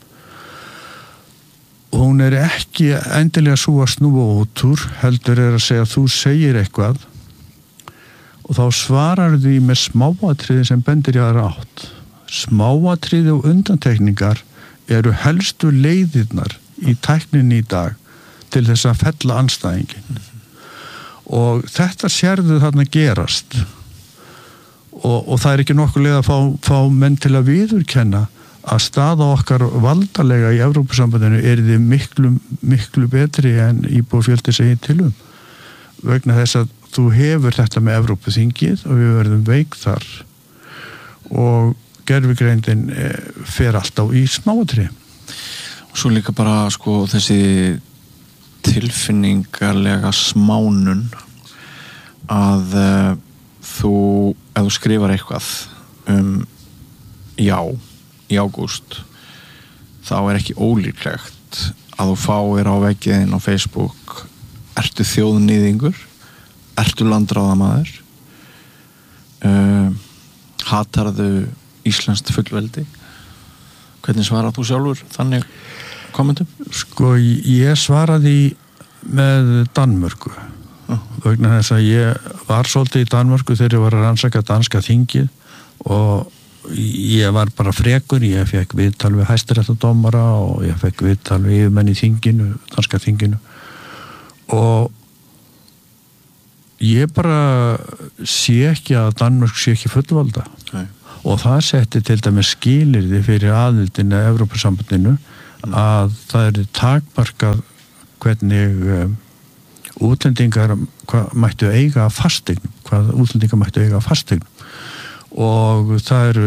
og hún er ekki endilega svo að snúa út úr heldur er að segja að þú segir eitthvað og þá svarar því með smáatriði sem bendir í aðra átt. Smáatriði og undantekningar eru helstu leiðirnar í tækninni í dag til þess að fella andstæðingin og þetta sérðu þarna gerast og, og það er ekki nokkuð leið að fá, fá menn til að viðurkenna að staða okkar valdalega í Evrópusambandinu er þið miklu, miklu betri en íbúafjöldi segir til um vegna þess að þú hefur þetta með Evrópuþingið og við verðum veik þar og gervigreindin fer alltaf í smáatri. Og svo líka bara sko þessi tilfinningarlega smánun að uh, þú, ef þú skrifar eitthvað um já í ágúst þá er ekki ólíklegt að þú fáir á veggiðin á Facebook ertu þjóðnýðingur ertu landráðamaður uh, hatarðu íslenskt fullveldi hvernig svarað þú sjálfur þannig kommentum? Sko ég svaraði með Danmörku uh. vegna þess að ég var svolítið í Danmörku þegar ég var að rannsaka danska þingið og ég var bara frekur, ég fekk viðtal við hæstaréttardómara og ég fekk viðtal við yfirmenn í þinginu, danska þinginu og ég bara sé ekki að Danmörk sé ekki fullvalda Nei. Og það setti til dæmis skilyrði fyrir aðildinu að Evrópusambandinu að það er takmarkað hvernig um, útlendingar hvað mættu eiga að fasteign, hvað útlendingar mættu eiga að fasteign og það eru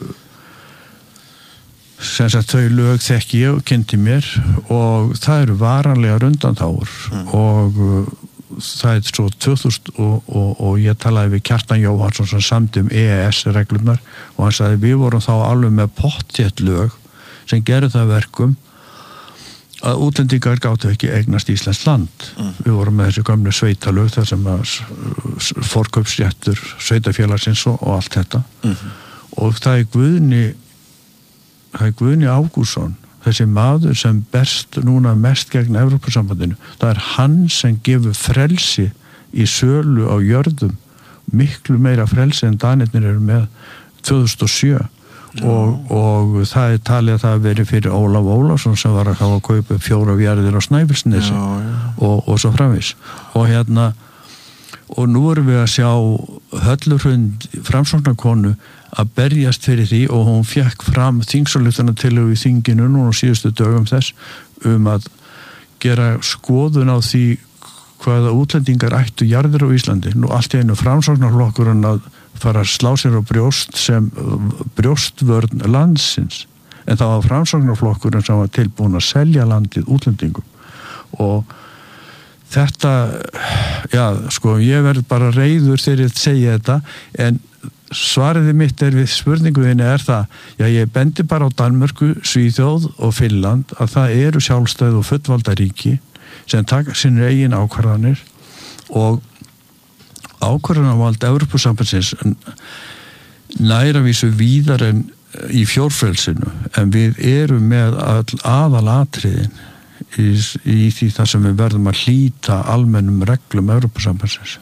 sem sagt þau lög þekki ég og kynnti mér og það eru varanlegar undanþágur mm. og það er svo tvö þúsund og, og, og ég talaði við Kjartan Jóhansson sem samdi um E E S-reglurnar og hann sagði við vorum þá alveg með pottþétt lög sem gerðu það verkum að útlendingar gátu ekki eignast Íslands land. Mm. Við vorum með þessi gamlu sveitalög þar sem að forkaupsréttur sveitafélagsins og, og allt þetta mm. og það er Guðni það er Guðni Ágússon þessi maður sem berst núna mest gegn Evrópusambandinu, það er hann sem gefur frelsi í sölu á jörðum, miklu meira frelsi en Danirnir eru með tvö þúsund og sjö og, og það er talið að það veri fyrir Ólaf Ólafsson sem var að hafa að kaupa fjóra jarðir á Snæfellsnesi og, og svo framvís og hérna og nú erum við að sjá Höllurhund framsóknarkonu að berjast fyrir því og hún fekk fram þingsályktunartillögu í þinginu núna á síðustu dögum þess um að gera skoðun á því hvaða útlendingar ættu jarðir á Íslandi. Nú allt í einu framsóknarflokkurinn að fara að slá sér á brjóst sem brjóstvörn landsins en það var framsóknarflokkurinn sem var tilbúin að selja landið útlendingum og þetta, já, sko, ég verð bara reiður þegar ég segja þetta en svariði mitt er við spurninguðinni er það, já ég bendi bara á Danmörku, Svíþjóð og Finnland að það eru sjálfstæð og fullvalda ríki sem taka sinni eigin ákvarðanir og ákvarðanavald Evrópusambandsins næra vísu víðar en í fjórfrelsinu en við erum með aðalatriðin í, í því það sem við verðum að hlíta almennum reglum Evrópusambandsins.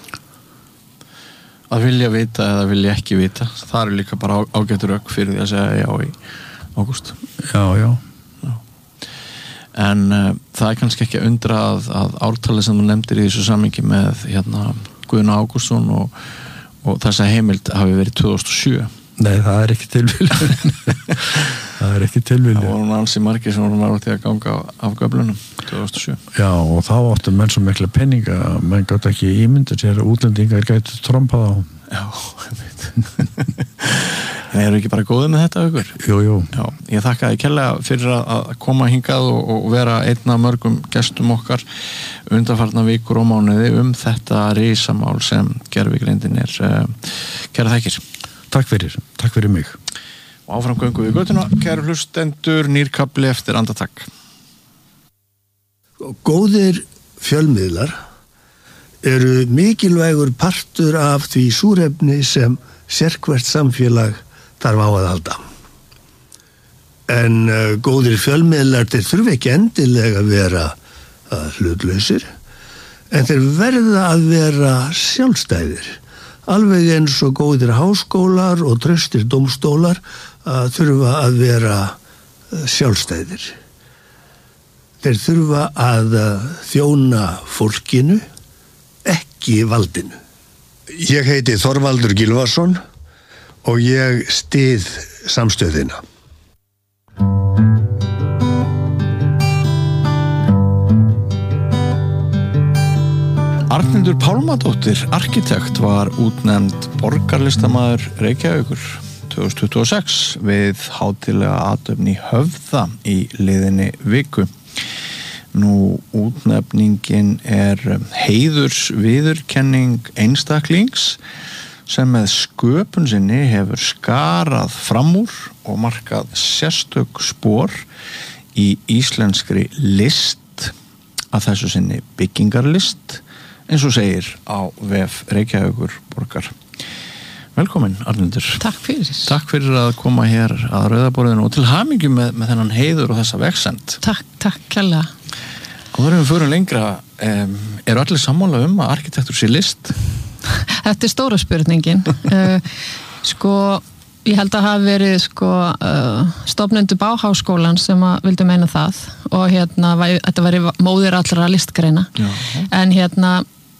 Að vilja vita eða vilja ekki vita það eru líka bara ágættur ögg fyrir því að segja já í ágúst já, já, já. En uh, það er kannski ekki að undra að, að ártalið sem þú nefndir í þessu samhengi með hérna Guðna Ágústsson og, og þessa heimild hafi verið tvö þúsund og sjö. Nei, það er ekki tilviljun það er ekki tilviljun það voru ansi margir sem voru nálægt í að ganga af göflunum tvö þúsund og sjö. Já, og þá áttu menn svo mikla peninga að menn gátt ekki ímyndir sér að útlendingar gætu trompað á. Já, ég veit en eru ekki bara góðið með þetta aukur? Jú, jú. Já, ég þakka þér kærlega fyrir að koma hingað og, og vera einn af mörgum gestum okkar undanfarna vikur og mánuði um þetta risamál sem gervigreindin er. Kæra þakkir. Takk fyrir, takk fyrir mig. Og áfram göngum við götuna, kæru hlustendur, nýrkabli eftir andartak. Góðir fjölmiðlar eru mikilvægur partur af því súrefni sem sérhvert samfélag þarf á að halda. En uh, góðir fjölmiðlar þeir þurfa ekki endilega að vera uh, hlutlausir, en þeir verða að vera sjálfstæðir. Alveg eins og góðir háskólar og traustir dómstólar uh, þurfa að vera uh, sjálfstæðir. Þeir þurfa að uh, þjóna fólkinu, ekki valdinu. Ég heiti Þorvaldur Gylfason og ég styð samstöðina. Arnhildur Pálmadóttir, arkitekt, var útnefnd borgarlistamaður Reykjavíkur tvö þúsund tuttugu og sex við hátíðlega athöfn í Höfða í liðinni viku. Nú, útnefningin er heiðurs viðurkenning einstaklings sem með sköpun sinni hefur skarað fram úr og markað sérstök spor í íslenskri list, að þessu sinni byggingarlist, eins og segir á vef Reykjavíkur borgar. Velkomin, Arnhildur. Takk fyrir. Takk fyrir að koma hér að Rauðaborðinu og til hamingju með, með þennan heiður og þessa vegsend. Takk, takk kærlega. Og þegar við förum lengra, um, eru allir sammála um að arkitektur sé list? Þetta er stóra spurningin. uh, sko, ég held að hafa verið sko, uh, stofnendur Bauhausskólan sem að vildu meina það og hérna, þetta væri móðir allra listgreina. Já. En hérna,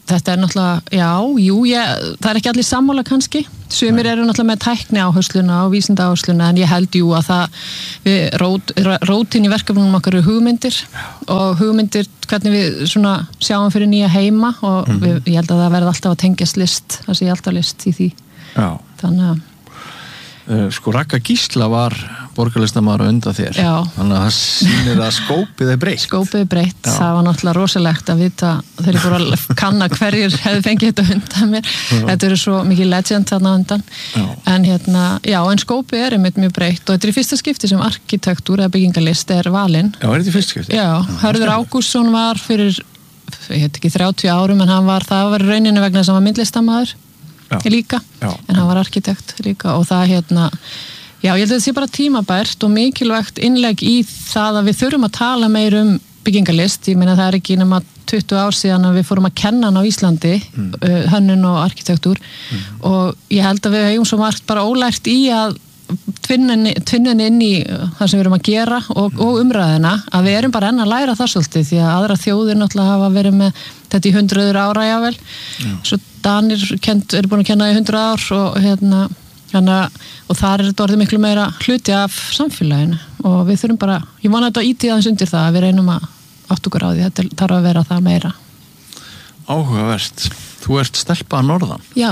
þetta er náttúrulega, já, jú, ég, það er ekki allir sammála kannski. Sumir eru náttúrulega með tækni áhersluna og vísinda áhersluna, en ég held jú að það, við, rót, rótin í verkefnum okkar eru hugmyndir já. Og hugmyndir, hvernig við svona sjáum fyrir nýja heima og mm. við, ég held að það verði alltaf að tengjast list, það sé alltaf list í því. Já. Þannig að Sko Ragga Gísla var borgarlistamaður á undan þér. Já. Þannig að það sýnir að skópið er breytt. Skópið er breytt. Það var náttúrulega rosalegt að vita þegar ég fór að kanna hverjir hefði fengið þetta undan mér. Já. Þetta eru svo mikið legend þarna undan. Já. En hérna, já, en skópið er einmitt mjög breytt og þetta er í fyrsta skipti sem arkitektúr eða byggingalist er valinn. Já, er þetta í fyrsta skipti? Já, Hörður Ágústsson var fyrir, ég heit ekki þrjátíu árum, en hann var, það var rauninni vegna sem var myndlistamaður. Já. Líka, já. En hann var arkitekt líka og það hérna, já ég held að þetta sé bara tímabært og mikilvægt innlegg í það að við þurfum að tala meir um byggingalist, ég meina það er ekki nema tuttugu ár síðan að við fórum að kenna hann á Íslandi, mm. uh, hönnun og arkitektúr mm. og ég held að við hefum svo margt bara ólært í að tvinnin inn í það sem við erum að gera og, og umræðina að við erum bara enn að læra það svolítið því að aðra þjóðir náttúrulega hafa verið með þetta í hundruður ára jável Já. Svo Danir kent, er búin að kenna í hundruð ár og hérna hana, og þar er þetta orðið miklu meira hluti af samfélaginu og við þurfum bara, ég vona þetta ítið aðeins undir það að við reynum að átt okkur á því, þetta þarf að vera það meira. Áhugavert, þú ert stelpa að norðan. Já,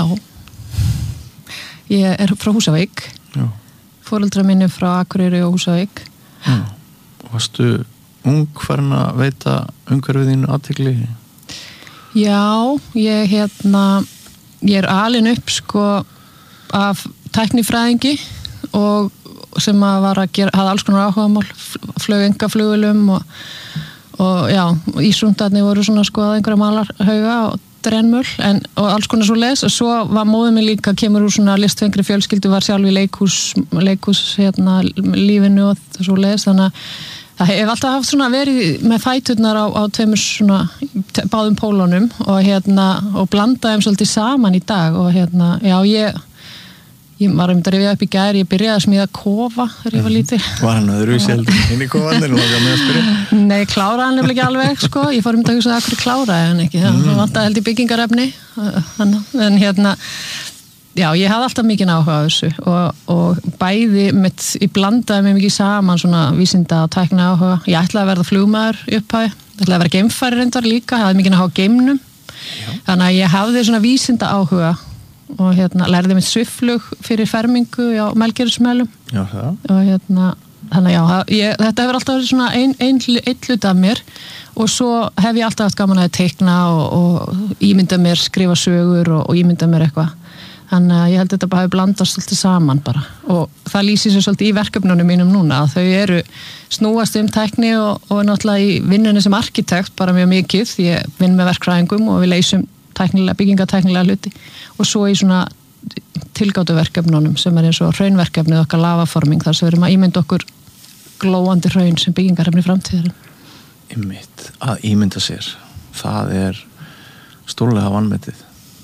ég er frá Húsavík. Já. Foreldrar minni frá Akureyri og Húsavík. Já. Varstu ung farin að veita umhverfið þínu athygli? Já, ég hérna ég er alin upp sko af tæknifræðingi og sem að var að gera, hafði alls konar áhugamál, flög engaflugulum og, og já, ísundarnir voru svona sko að einhverja malarhauga og drennmöl en, og alls konar svo les og svo var móðið mér líka, kemur úr svona listfengri fjölskyldu, var sjálf í leikhús, leikhús hérna, lífinu og svo les, þannig að það hef alltaf haft svona verið með fæturnar á, á tveimur svona báðum pólunum og hérna og blandaðum svolítið saman í dag og hérna, já ég ég var um þetta rifið upp í gær, ég byrjaði að smíða kofa þegar ég var lítið. Var hann öðruvísi heldur inn í kofanir og það með að spyrja? Nei, kláraði hann nefnilega ekki alveg sko, ég fór um þetta að hugsa að akkur kláraði hann ekki, það mm. vantaði held í byggingarefni en hérna já, ég hafði alltaf mikið áhuga á þessu og, og bæði mitt, ég blandaði mig mikið saman svona vísinda og tækna áhuga, ég ætlaði að verða flugmaður upphæði, ég ætlaði að vera geimfæri reyndar líka, ég hafði mikið áhuga á geimnum þannig að ég hafði svona vísinda áhuga og hérna lærði mitt sviflug fyrir fermingu á Melgerðismelum og hérna þannig já, ég, þetta hefur alltaf verið svona ein, ein, ein hlut af mér og svo hef ég alltaf haft gaman að teikna og, og ímynda mér skrifa sögur og, og ímynda mér eitthvað þannig að ég held að þetta bara hefur blandast svolítið saman bara og það lýsir sér svolítið í verkefnunum mínum núna að þau eru snúast um tækni og, og náttúrulega í vinnunni sem arkitekt bara mjög mikið, ég vinn með verkfræðingum og við leysum tæknilega, byggingatæknilega hluti og svo í svona tilgátuverkefnunum sem er eins og hraunverkefnið okkar lavaforming þar sem við erum að ímynda okkur glóandi hraun sem byggingarefni framtíðar. Einmitt, að ímynda sér það er stórlega vanmetið.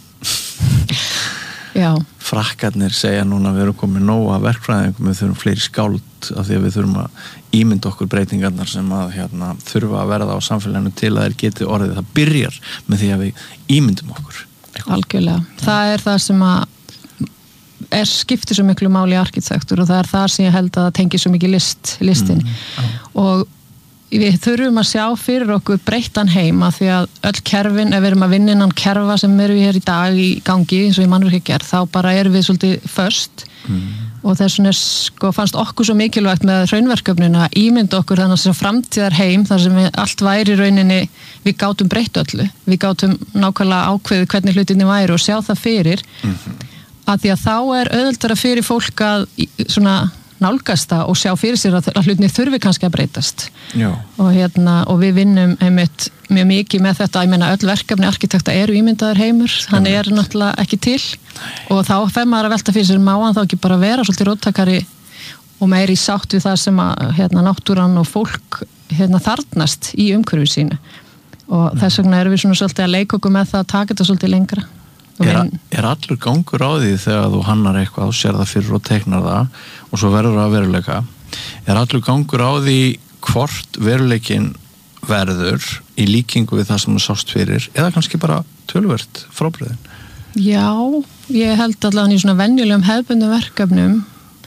Já. Frakkarnir segja núna að við erum komið nóga verkfræðingum, við þurfum fleiri skáld af því að við þurfum að ímynda okkur breytingarnar sem að hérna, þurfa að verða á samfélaginu til að þeir geti orðið. Það byrjar með því að við ímyndum okkur. Eitthvað. Algjörlega. Það er það sem að er skiptir svo miklu máli í arkitektur og það er það sem ég held að það tengi svo mikið list, listin mm, og við þurfum að sjá fyrir okkur breyttan heima því að öll kerfin, ef við erum að vinna innan kerfa sem eru hér í dag í gangi eins og í mannvirkjagerð, þá bara erum við svolítið först mm. og þess vegna sko, fannst okkur svo mikilvægt með hraunverkefninu að ímynda okkur þannig að framtíðar heim þar sem við, allt væri í rauninni við gátum breytt öllu, við gátum nákvæmlega ákveðið hvernig hlutinni væri og sjá það fyrir mm-hmm. að því að þá er auðveldara fyrir fólk að svona nálgast það og sjá fyrir sér að, að hlutinni þurfi kannski að breytast og, hérna, og við vinnum einmitt mjög mikið með þetta, ég meina öll verkefni arkitekta eru ímyndaðar heimur, hann er náttúrulega ekki til og þá fer maður að velta fyrir sér má hann þá ekki bara vera svolítið róttakari og meiri sátt við það sem að hérna, náttúran og fólk hérna, þarnast í umhverfi sínu og þess vegna erum við svona svolítið að leika okkur með það að taka þetta svolítið lengra. Er, er allur gangur á því þegar þú hannar eitthvað og sér það fyrir og teiknar það og svo verður það að veruleika er allur gangur á því hvort veruleikin verður í líkingu við það sem þú sást fyrir eða kannski bara töluvert frábrigðin? Já, ég held allavega í svona venjulegum hefðbundum verkefnum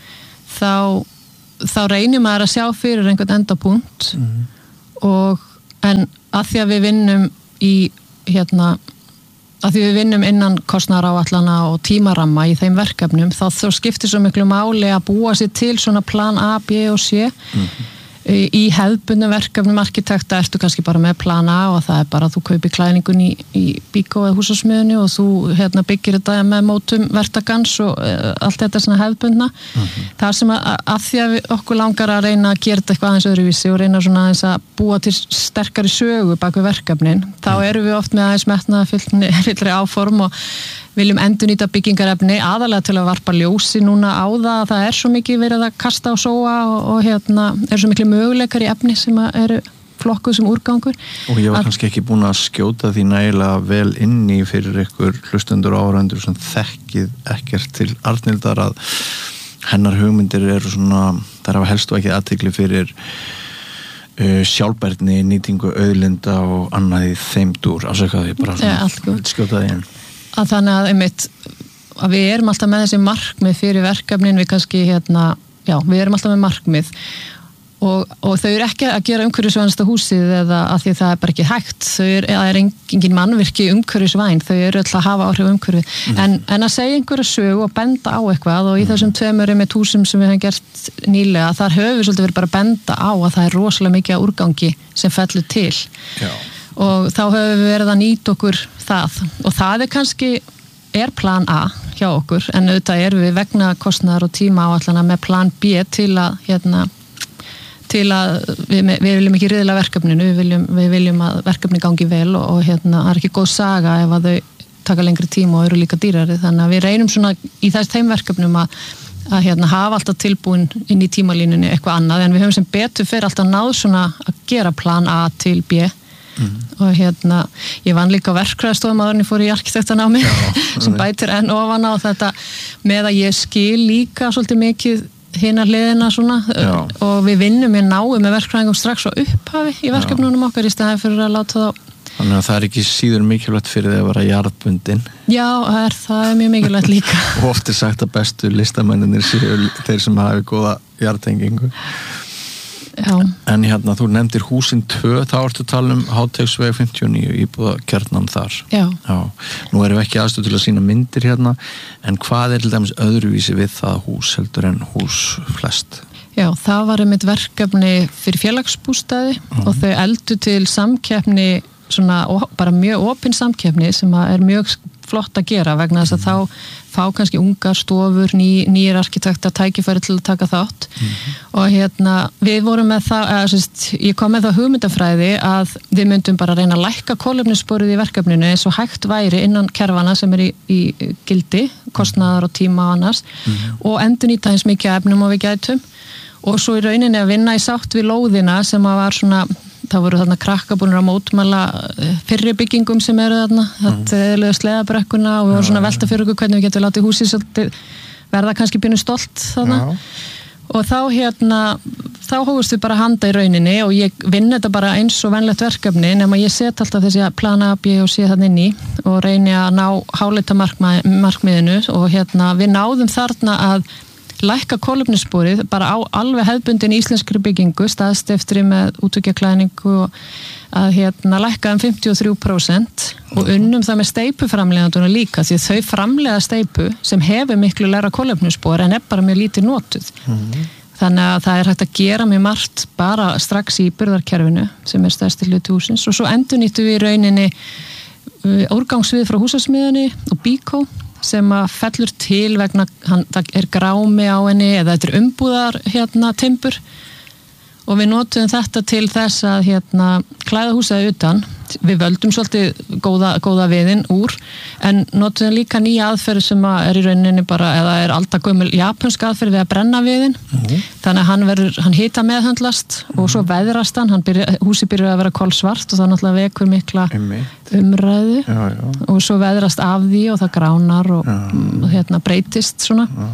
þá, þá reynir maður að sjá fyrir einhvern endapunkt mm. og en að því að við vinnum í hérna að því við vinnum innan kostnaðaráætlana og tímaramma í þeim verkefnum þá, þá skiptir svo miklu máli að búa sér til svona plan A, B og C mm-hmm. í hefðbundum verkefnum arkitekta ertu kannski bara með plan A og það er bara að þú kaupir klæningun í, í bíkó eða húsasmiðunni og þú hérna, byggir þetta með mótum verktakans og uh, allt þetta svona hefðbundna mm-hmm. það sem að, að því að við, okkur langar að reyna að gera þetta eitthvað aðeins öðruvísi og reyna svona aðeins að búa til sterkari sögu bak við verkefnin þá mm. erum við oft með aðeins metnaðarfyllri fyllri áform og viljum endurnýta byggingarefni aðalega til að varpa ljósi núna á það að það er svo mikið verið að kasta og sóa og, og hérna er svo miklu möguleikar í efni sem eru flokkuð sem úrgangur. Og ég var að, kannski ekki búin að skjóta því nægilega vel inni fyrir ykkur hlustendur og áhorfendur sem þekkið ekkert til Arnhildar að hennar hugmyndir eru svona, þær hafa helst og ekki athygli fyrir uh, sjálfbærni, nýtingu auðlinda og annað í þeim dúr. Afsakaði ég bara svona, skjóta því inn. Að þannig að einmitt að við erum alltaf með þessi markmið fyrir verkefnin við kannski hérna, já, við erum alltaf með markmið og, og þau eru ekki að gera umhverfisvænasta húsið eða að því það er bara ekki hægt þau eru, það er engin mannvirki umhverfisvæn þau eru alltaf að hafa áhrif umhverfi mm. en, en að segja einhverju sögu og benda á eitthvað og í þessum tveimur með túsum sem við hefum gert nýlega þar höfum við svolítið verið bara að benda á að það er rosalega mikið úrgangi sem fellur til já. Og þá höfum við verið að nýta okkur það og það er kannski er plan A hjá okkur en auðvitað erum við vegna kostnaðar og tíma áallana með plan B til að hérna, til að við, við viljum ekki riðla verkefninu við viljum, við viljum að verkefni gangi vel og, og hérna, það er ekki góð saga ef að þau taka lengri tíma og eru líka dýrari þannig að við reynum svona í þess þeim verkefnum að, að hérna, hafa alltaf tilbúin inn í tímalínunni eitthvað annað en við höfum sem betur fyrir alltaf náð svona að gera plan A til B Mm. og hérna, ég vann líka á verkfræðistofum áður en ég fór í arkitektanámi sem bætir enn ofan á þetta með að ég skil líka svolítið mikið hinar hliðina svona já. Og við vinnum með náum með verkfræðingum strax á upphafi í verkefnunum okkar í staðin fyrir að láta þá Þannig að það er ekki síður mikilvægt fyrir þig að vera jarðbundin Já, það er, það er mjög mikilvægt líka og oft er sagt að bestu listamennir séu þeir sem hafi góða jarðtengingu Já. En hérna, þú nefndir húsin tvö, þá ertu að tala um Háteigsveg fimmtíu og níu íbúðakjarnan þar. Já. Já. Nú erum við ekki aðstöð til að sýna myndir hérna, en hvað er til dæmis öðruvísi við það hús heldur en hús flest? Já, það var einmitt verkefni fyrir félagsbústaði mm. og þau eldu til samkeppni, svona bara mjög opin samkeppni sem er mjög flott að gera vegna þess að þá fá kannski ungar stofur, ný, nýjir arkitektar tækifæri til að taka þátt mm-hmm. og hérna við vorum með það, eða sérst, ég kom með það hugmyndafræði að við myndum bara reyna að lækka kolefnissporið í verkefninu eins og hægt væri innan kerfana sem er í, í gildi, kostnaðar og tíma og annars mm-hmm. og endurnýta eins mikið efnum og við gætum og svo í rauninni að vinna í sátt við lóðina sem að var svona það voru þarna krakkabúnir að mótmæla fyrri byggingum sem eru þarna þetta eðluðu sleðabrekkuna og við vorum svona velta fyrir okkur hvernig við getum látið húsið svolítið verða kannski pínu stolt þarna Já. Og þá hérna þá hófust við bara handa í rauninni og ég vinn þetta bara eins og venlegt verkefni nema ég set alltaf þessi plana A, B og C þarna inn í og reyni að ná háleita markmiðinu og hérna við náðum þarna að lækka kolefnissporið bara á alveg hefðbundin íslenskri byggingu staðstiftri með útveggjaklæðningu og að hérna lækka um fimmtíu og þrjú prósent og unnum það með steipuframleiðanduna líka því þau framleiða steipu sem hefur miklu læra kolefnisspor en er bara mjög lítið notuð mm-hmm. þannig að það er hægt að gera mjög margt bara strax í burðarkerfinu sem er stærsti hluti húsins og svo endurnýttum við í rauninni úrgangsvið frá húsasmiðunni og bíkó sem að fellur til vegna hann, það er grámi á henni eða þetta er umbúðar hérna timbur og við notum þetta til þess að hérna klæða húsið utan við völdum svolítið góða, góða viðinn úr en notum líka nýja aðferð sem að er í rauninni bara eða er aldagömmul japansk aðferð við að brenna viðinn mm-hmm. þannig að hann verður, hann hita meðhöndlast mm-hmm. og svo veðrast hann, hann byrja, húsið byrjar að vera kolsvart og það náttúrulega vekur mikla umræðu já, já. Og svo veðrast af því og það gránar og, og hérna breytist svona já.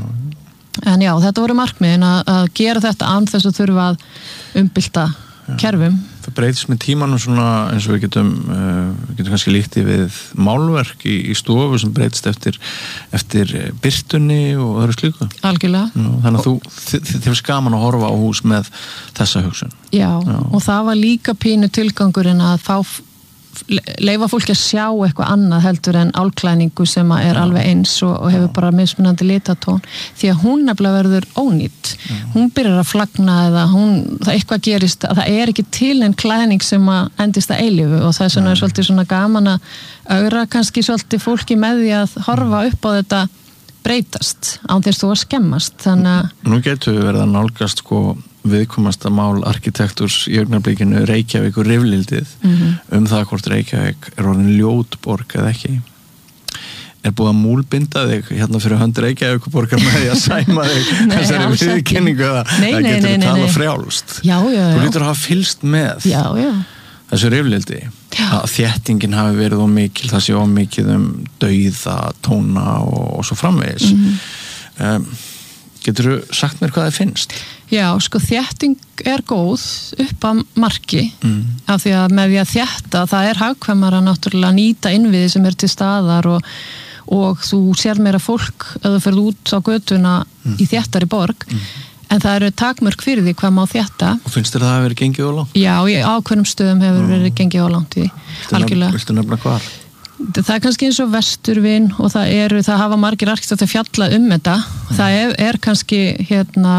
En já, þetta voru markmiðin að, að gera þetta án þess að þurfa að umbylta kerfum Það breytist með tímanum svona eins og við getum, uh, við getum kannski líkt í við málverk í, í stofu sem breytist eftir, eftir birtunni og öðru slíku. Algjörlega. Nú, þannig að þú, þið, þið finnst gaman að horfa á hús með þessa hugsun. Já, Já. og það var líka pínu tilgangurinn að fá leyfa fólki að sjá eitthvað annað heldur en álklæningu sem er alveg eins og, og hefur bara mismunandi litatón því að hún nefnilega verður ónýtt Já. Hún byrjar að flagna eða hún, það eitthvað gerist, það er ekki til en klæðning sem að endist að eilífu og það er svona, svolítið svona gaman að augra kannski svolítið fólki með því að horfa upp á þetta breytast án þess þú að skemmast þannig að Nú getur við verið að nálgast sko viðkomasta mál arkitekturs í augnablikinu Reykjavík og riflildið mm-hmm. um það hvort Reykjavík er orðin ljótborg eða ekki er búið að múlbinda þig hérna fyrir hönd Reykjavíkuborgar með því að sæma þig þessari viðurkenningu eða það getur við tala frjálst já, já, já. Þú lítur að hafa fylgst með já, já. þessu riflildi að þéttingin hafi verið of mikil það sé of mikið um dauða tóna og, og svo framvegis mm-hmm. um, getur þú sagt mér hvað það finnst? Já, sko þétting er góð upp að marki mm. af því að með því að þétta það er hagkvæmara náttúrulega að nýta innviði sem er til staðar og, og þú sér meira fólk ef þú ferð út á götuna mm. í þéttari borg mm. en það eru takmörk fyrir því hvað má þétta Og finnst þér það að vera gengið á langt? Já, í ákveðnum stöðum hefur mm. verið gengið á langt í algjörlega Viltu nefna hvar? Það er kannski eins og Vesturvin og það eru, það hafa margir arkitektar fjallað um þetta mm. það er, er kannski hérna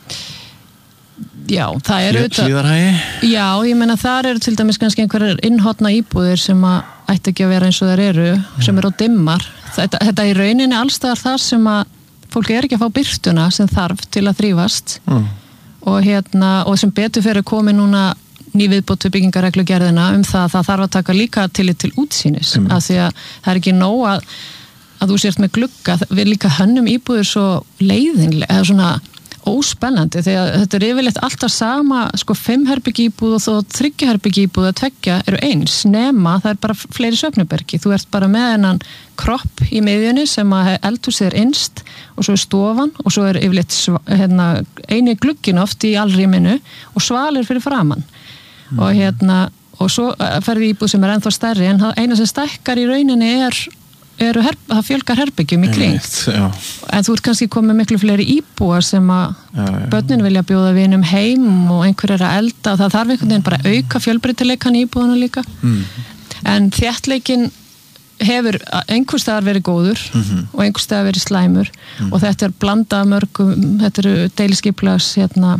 já, það er Hlíðarhagi? Já, ég meina þar eru til dæmis kannski einhverjar innhotna íbúðir sem að ætti ekki að vera eins og þær eru mm. sem eru á dimmar þetta, þetta í rauninni allstaðar þar sem að fólk er ekki að fá birtuna sem þarf til að þrífast mm. og hérna, og sem betur fyrir komið núna nýviðbótu byggingareglugerðina um það að það þarf að taka líka tillit til útsýnis mm. af því að það er ekki nóg að, að þú sért með glugga, við líka hönnum íbúður svo leiðinlega, eða svona óspennandi, því að þetta er yfirleitt alltaf sama, sko fimmherbyggi íbúð og þó þriggjaherbyggi íbúð að tveggja eru eins, nema það er bara fleiri svefnubergi, þú ert bara með hennan kropp í miðjunni sem að eldhúsið er innst og svo er stofan og svo er yfirleitt hérna, eini glugginn oft í allrýminu og svalir fyrir framann mm. og hérna, og svo ferði íbúð sem er ennþá stærri en eina sem stækkar í rauninni er eru her, það fjölgar herbyggjum í kring Einmitt, en þú ert kannski komið miklu fleiri íbúar sem að já, já. börnin vilja bjóða vinum heim og einhver er að elda og það þarf einhvern veginn bara að auka fjölbreytileikan í íbúðuna líka mm. en þéttleikin hefur einhvers staðar verið góður mm-hmm. og einhvers staðar verið slæmur mm. og þetta er blandað mörgum, þetta eru deiliskiplags hérna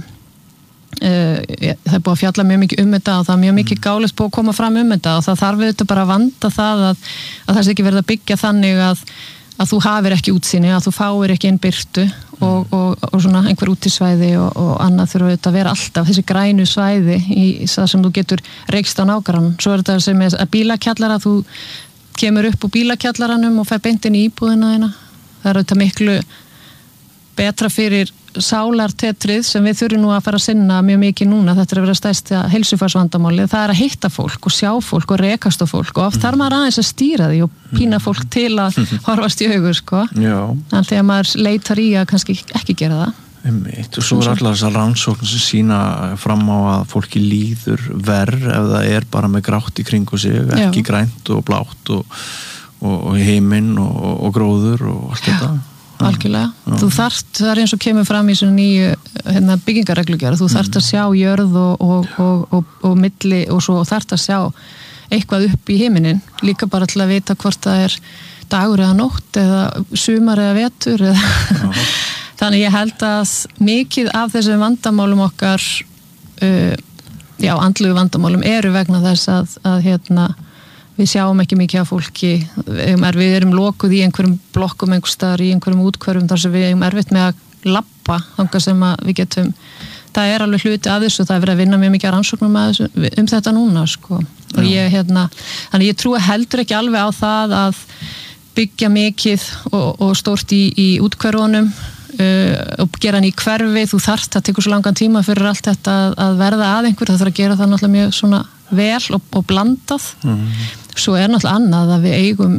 Uh, það er búið að fjalla mjög mikið um þetta og það er mjög mikið gáleitt búið að koma fram um þetta og það þarf auðvitað bara að vanda það að, að það sé ekki verið að byggja þannig að, að þú hafir ekki útsýni, að þú fáir ekki inn birtu og, og, og svona einhver útisvæði og, og annað þurfa auðvitað að vera alltaf þessi grænu svæði í það sem þú getur reykst á nágrann. Svo er þetta sem er að bílakjallara, þú kemur upp úr bílakjallaranum og fer beint inn í íbúðina þína. Það er auðvitað miklu betra fyrir sálartetrið sem við þurfum nú að fara að sinna mjög mikið núna, þetta er að vera stærsta heilsufarsvandamáli, það er að hitta fólk og sjá fólk og rekast á fólk og oft þarf maður aðeins að stýra því og pína fólk til að horfast í augur sko, en þegar maður leitar í að kannski ekki gera það Einmitt. Og svo er allar þessar rannsóknir sem sína fram á að fólki líður verð ef það er bara með grátt í kringu sig, ekki Já. Grænt og blátt og, og, og heiminn og, og gróður og allt þetta algjörlega, já. Þú þarft, það er eins og kemur fram í svona nýju hérna, byggingareglugerð, þú þarft að sjá jörð og, og, og, og, og milli og svo þarft að sjá eitthvað upp í himinin, líka bara til að vita hvort það er dagur eða nótt eða sumar eða vetur eða þannig ég held að mikið af þessum vandamálum okkar uh, já, andlugu vandamálum eru vegna þess að, að hérna við sjáum ekki mikið af fólki, við erum lokuð í einhverjum blokkum einhver staðar í einhverjum útkvörfum þar sem við erum erfitt með að labba þangað sem að við getum, það er alveg hluti af þessu, það er verið að vinna mjög mikið rannsóknum þessu, um þetta núna sko. og ég hérna, þannig ég trúi heldur ekki alveg á það að byggja mikið og, og stórt í, í útkvörfunum uh, og gera hann í hverfi, þú þarft, það tekur svo langan tíma fyrir allt þetta að, að verða að einhver, það þarf að gera það náttúrulega mjög svona vel og, og blandað mm. svo er náttúrulega annað að við eigum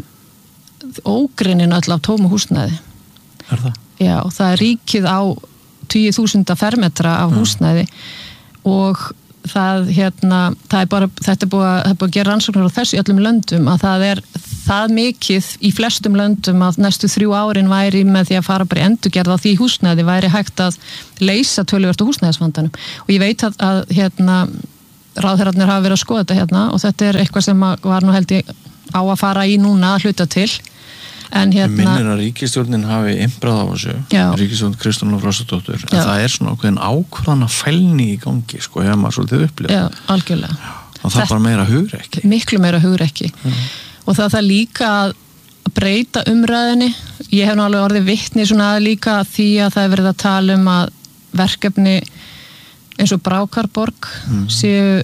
ógrinin öll af tómu húsnæði er það? Já, það er ríkið á tíu þúsund fermetra af húsnæði mm. og það, hérna, það er bara, þetta er búið að, það er búið að gera rannsóknir á þessu í öllum löndum að það er það mikið í flestum löndum að næstu þrjú árin væri með því að fara bara í endurgerð á því húsnæði væri hægt að leysa töluvert á húsnæðisvandanum og ég veit að, að hérna, ráðherrarnir hafa verið að skoða þetta hérna og þetta er eitthvað sem var nú held ég á að fara í núna að hluta til en hérna minnir að ríkisstjórnin hafi einbrað á þessu ríkisstjórn Kristrúnar Frostadóttur en það er svona okkur ákvæðana fælni í gangi sko hefur maður svolítið upplifað já, algjörlega og það er bara meira hugrekki miklu meira hugrekki mm. og það þarf líka að breyta umræðinni ég hef nú alveg orðið vitni svona líka því að það er verið að tala um að verkefni eins og Brákarborg mm. séu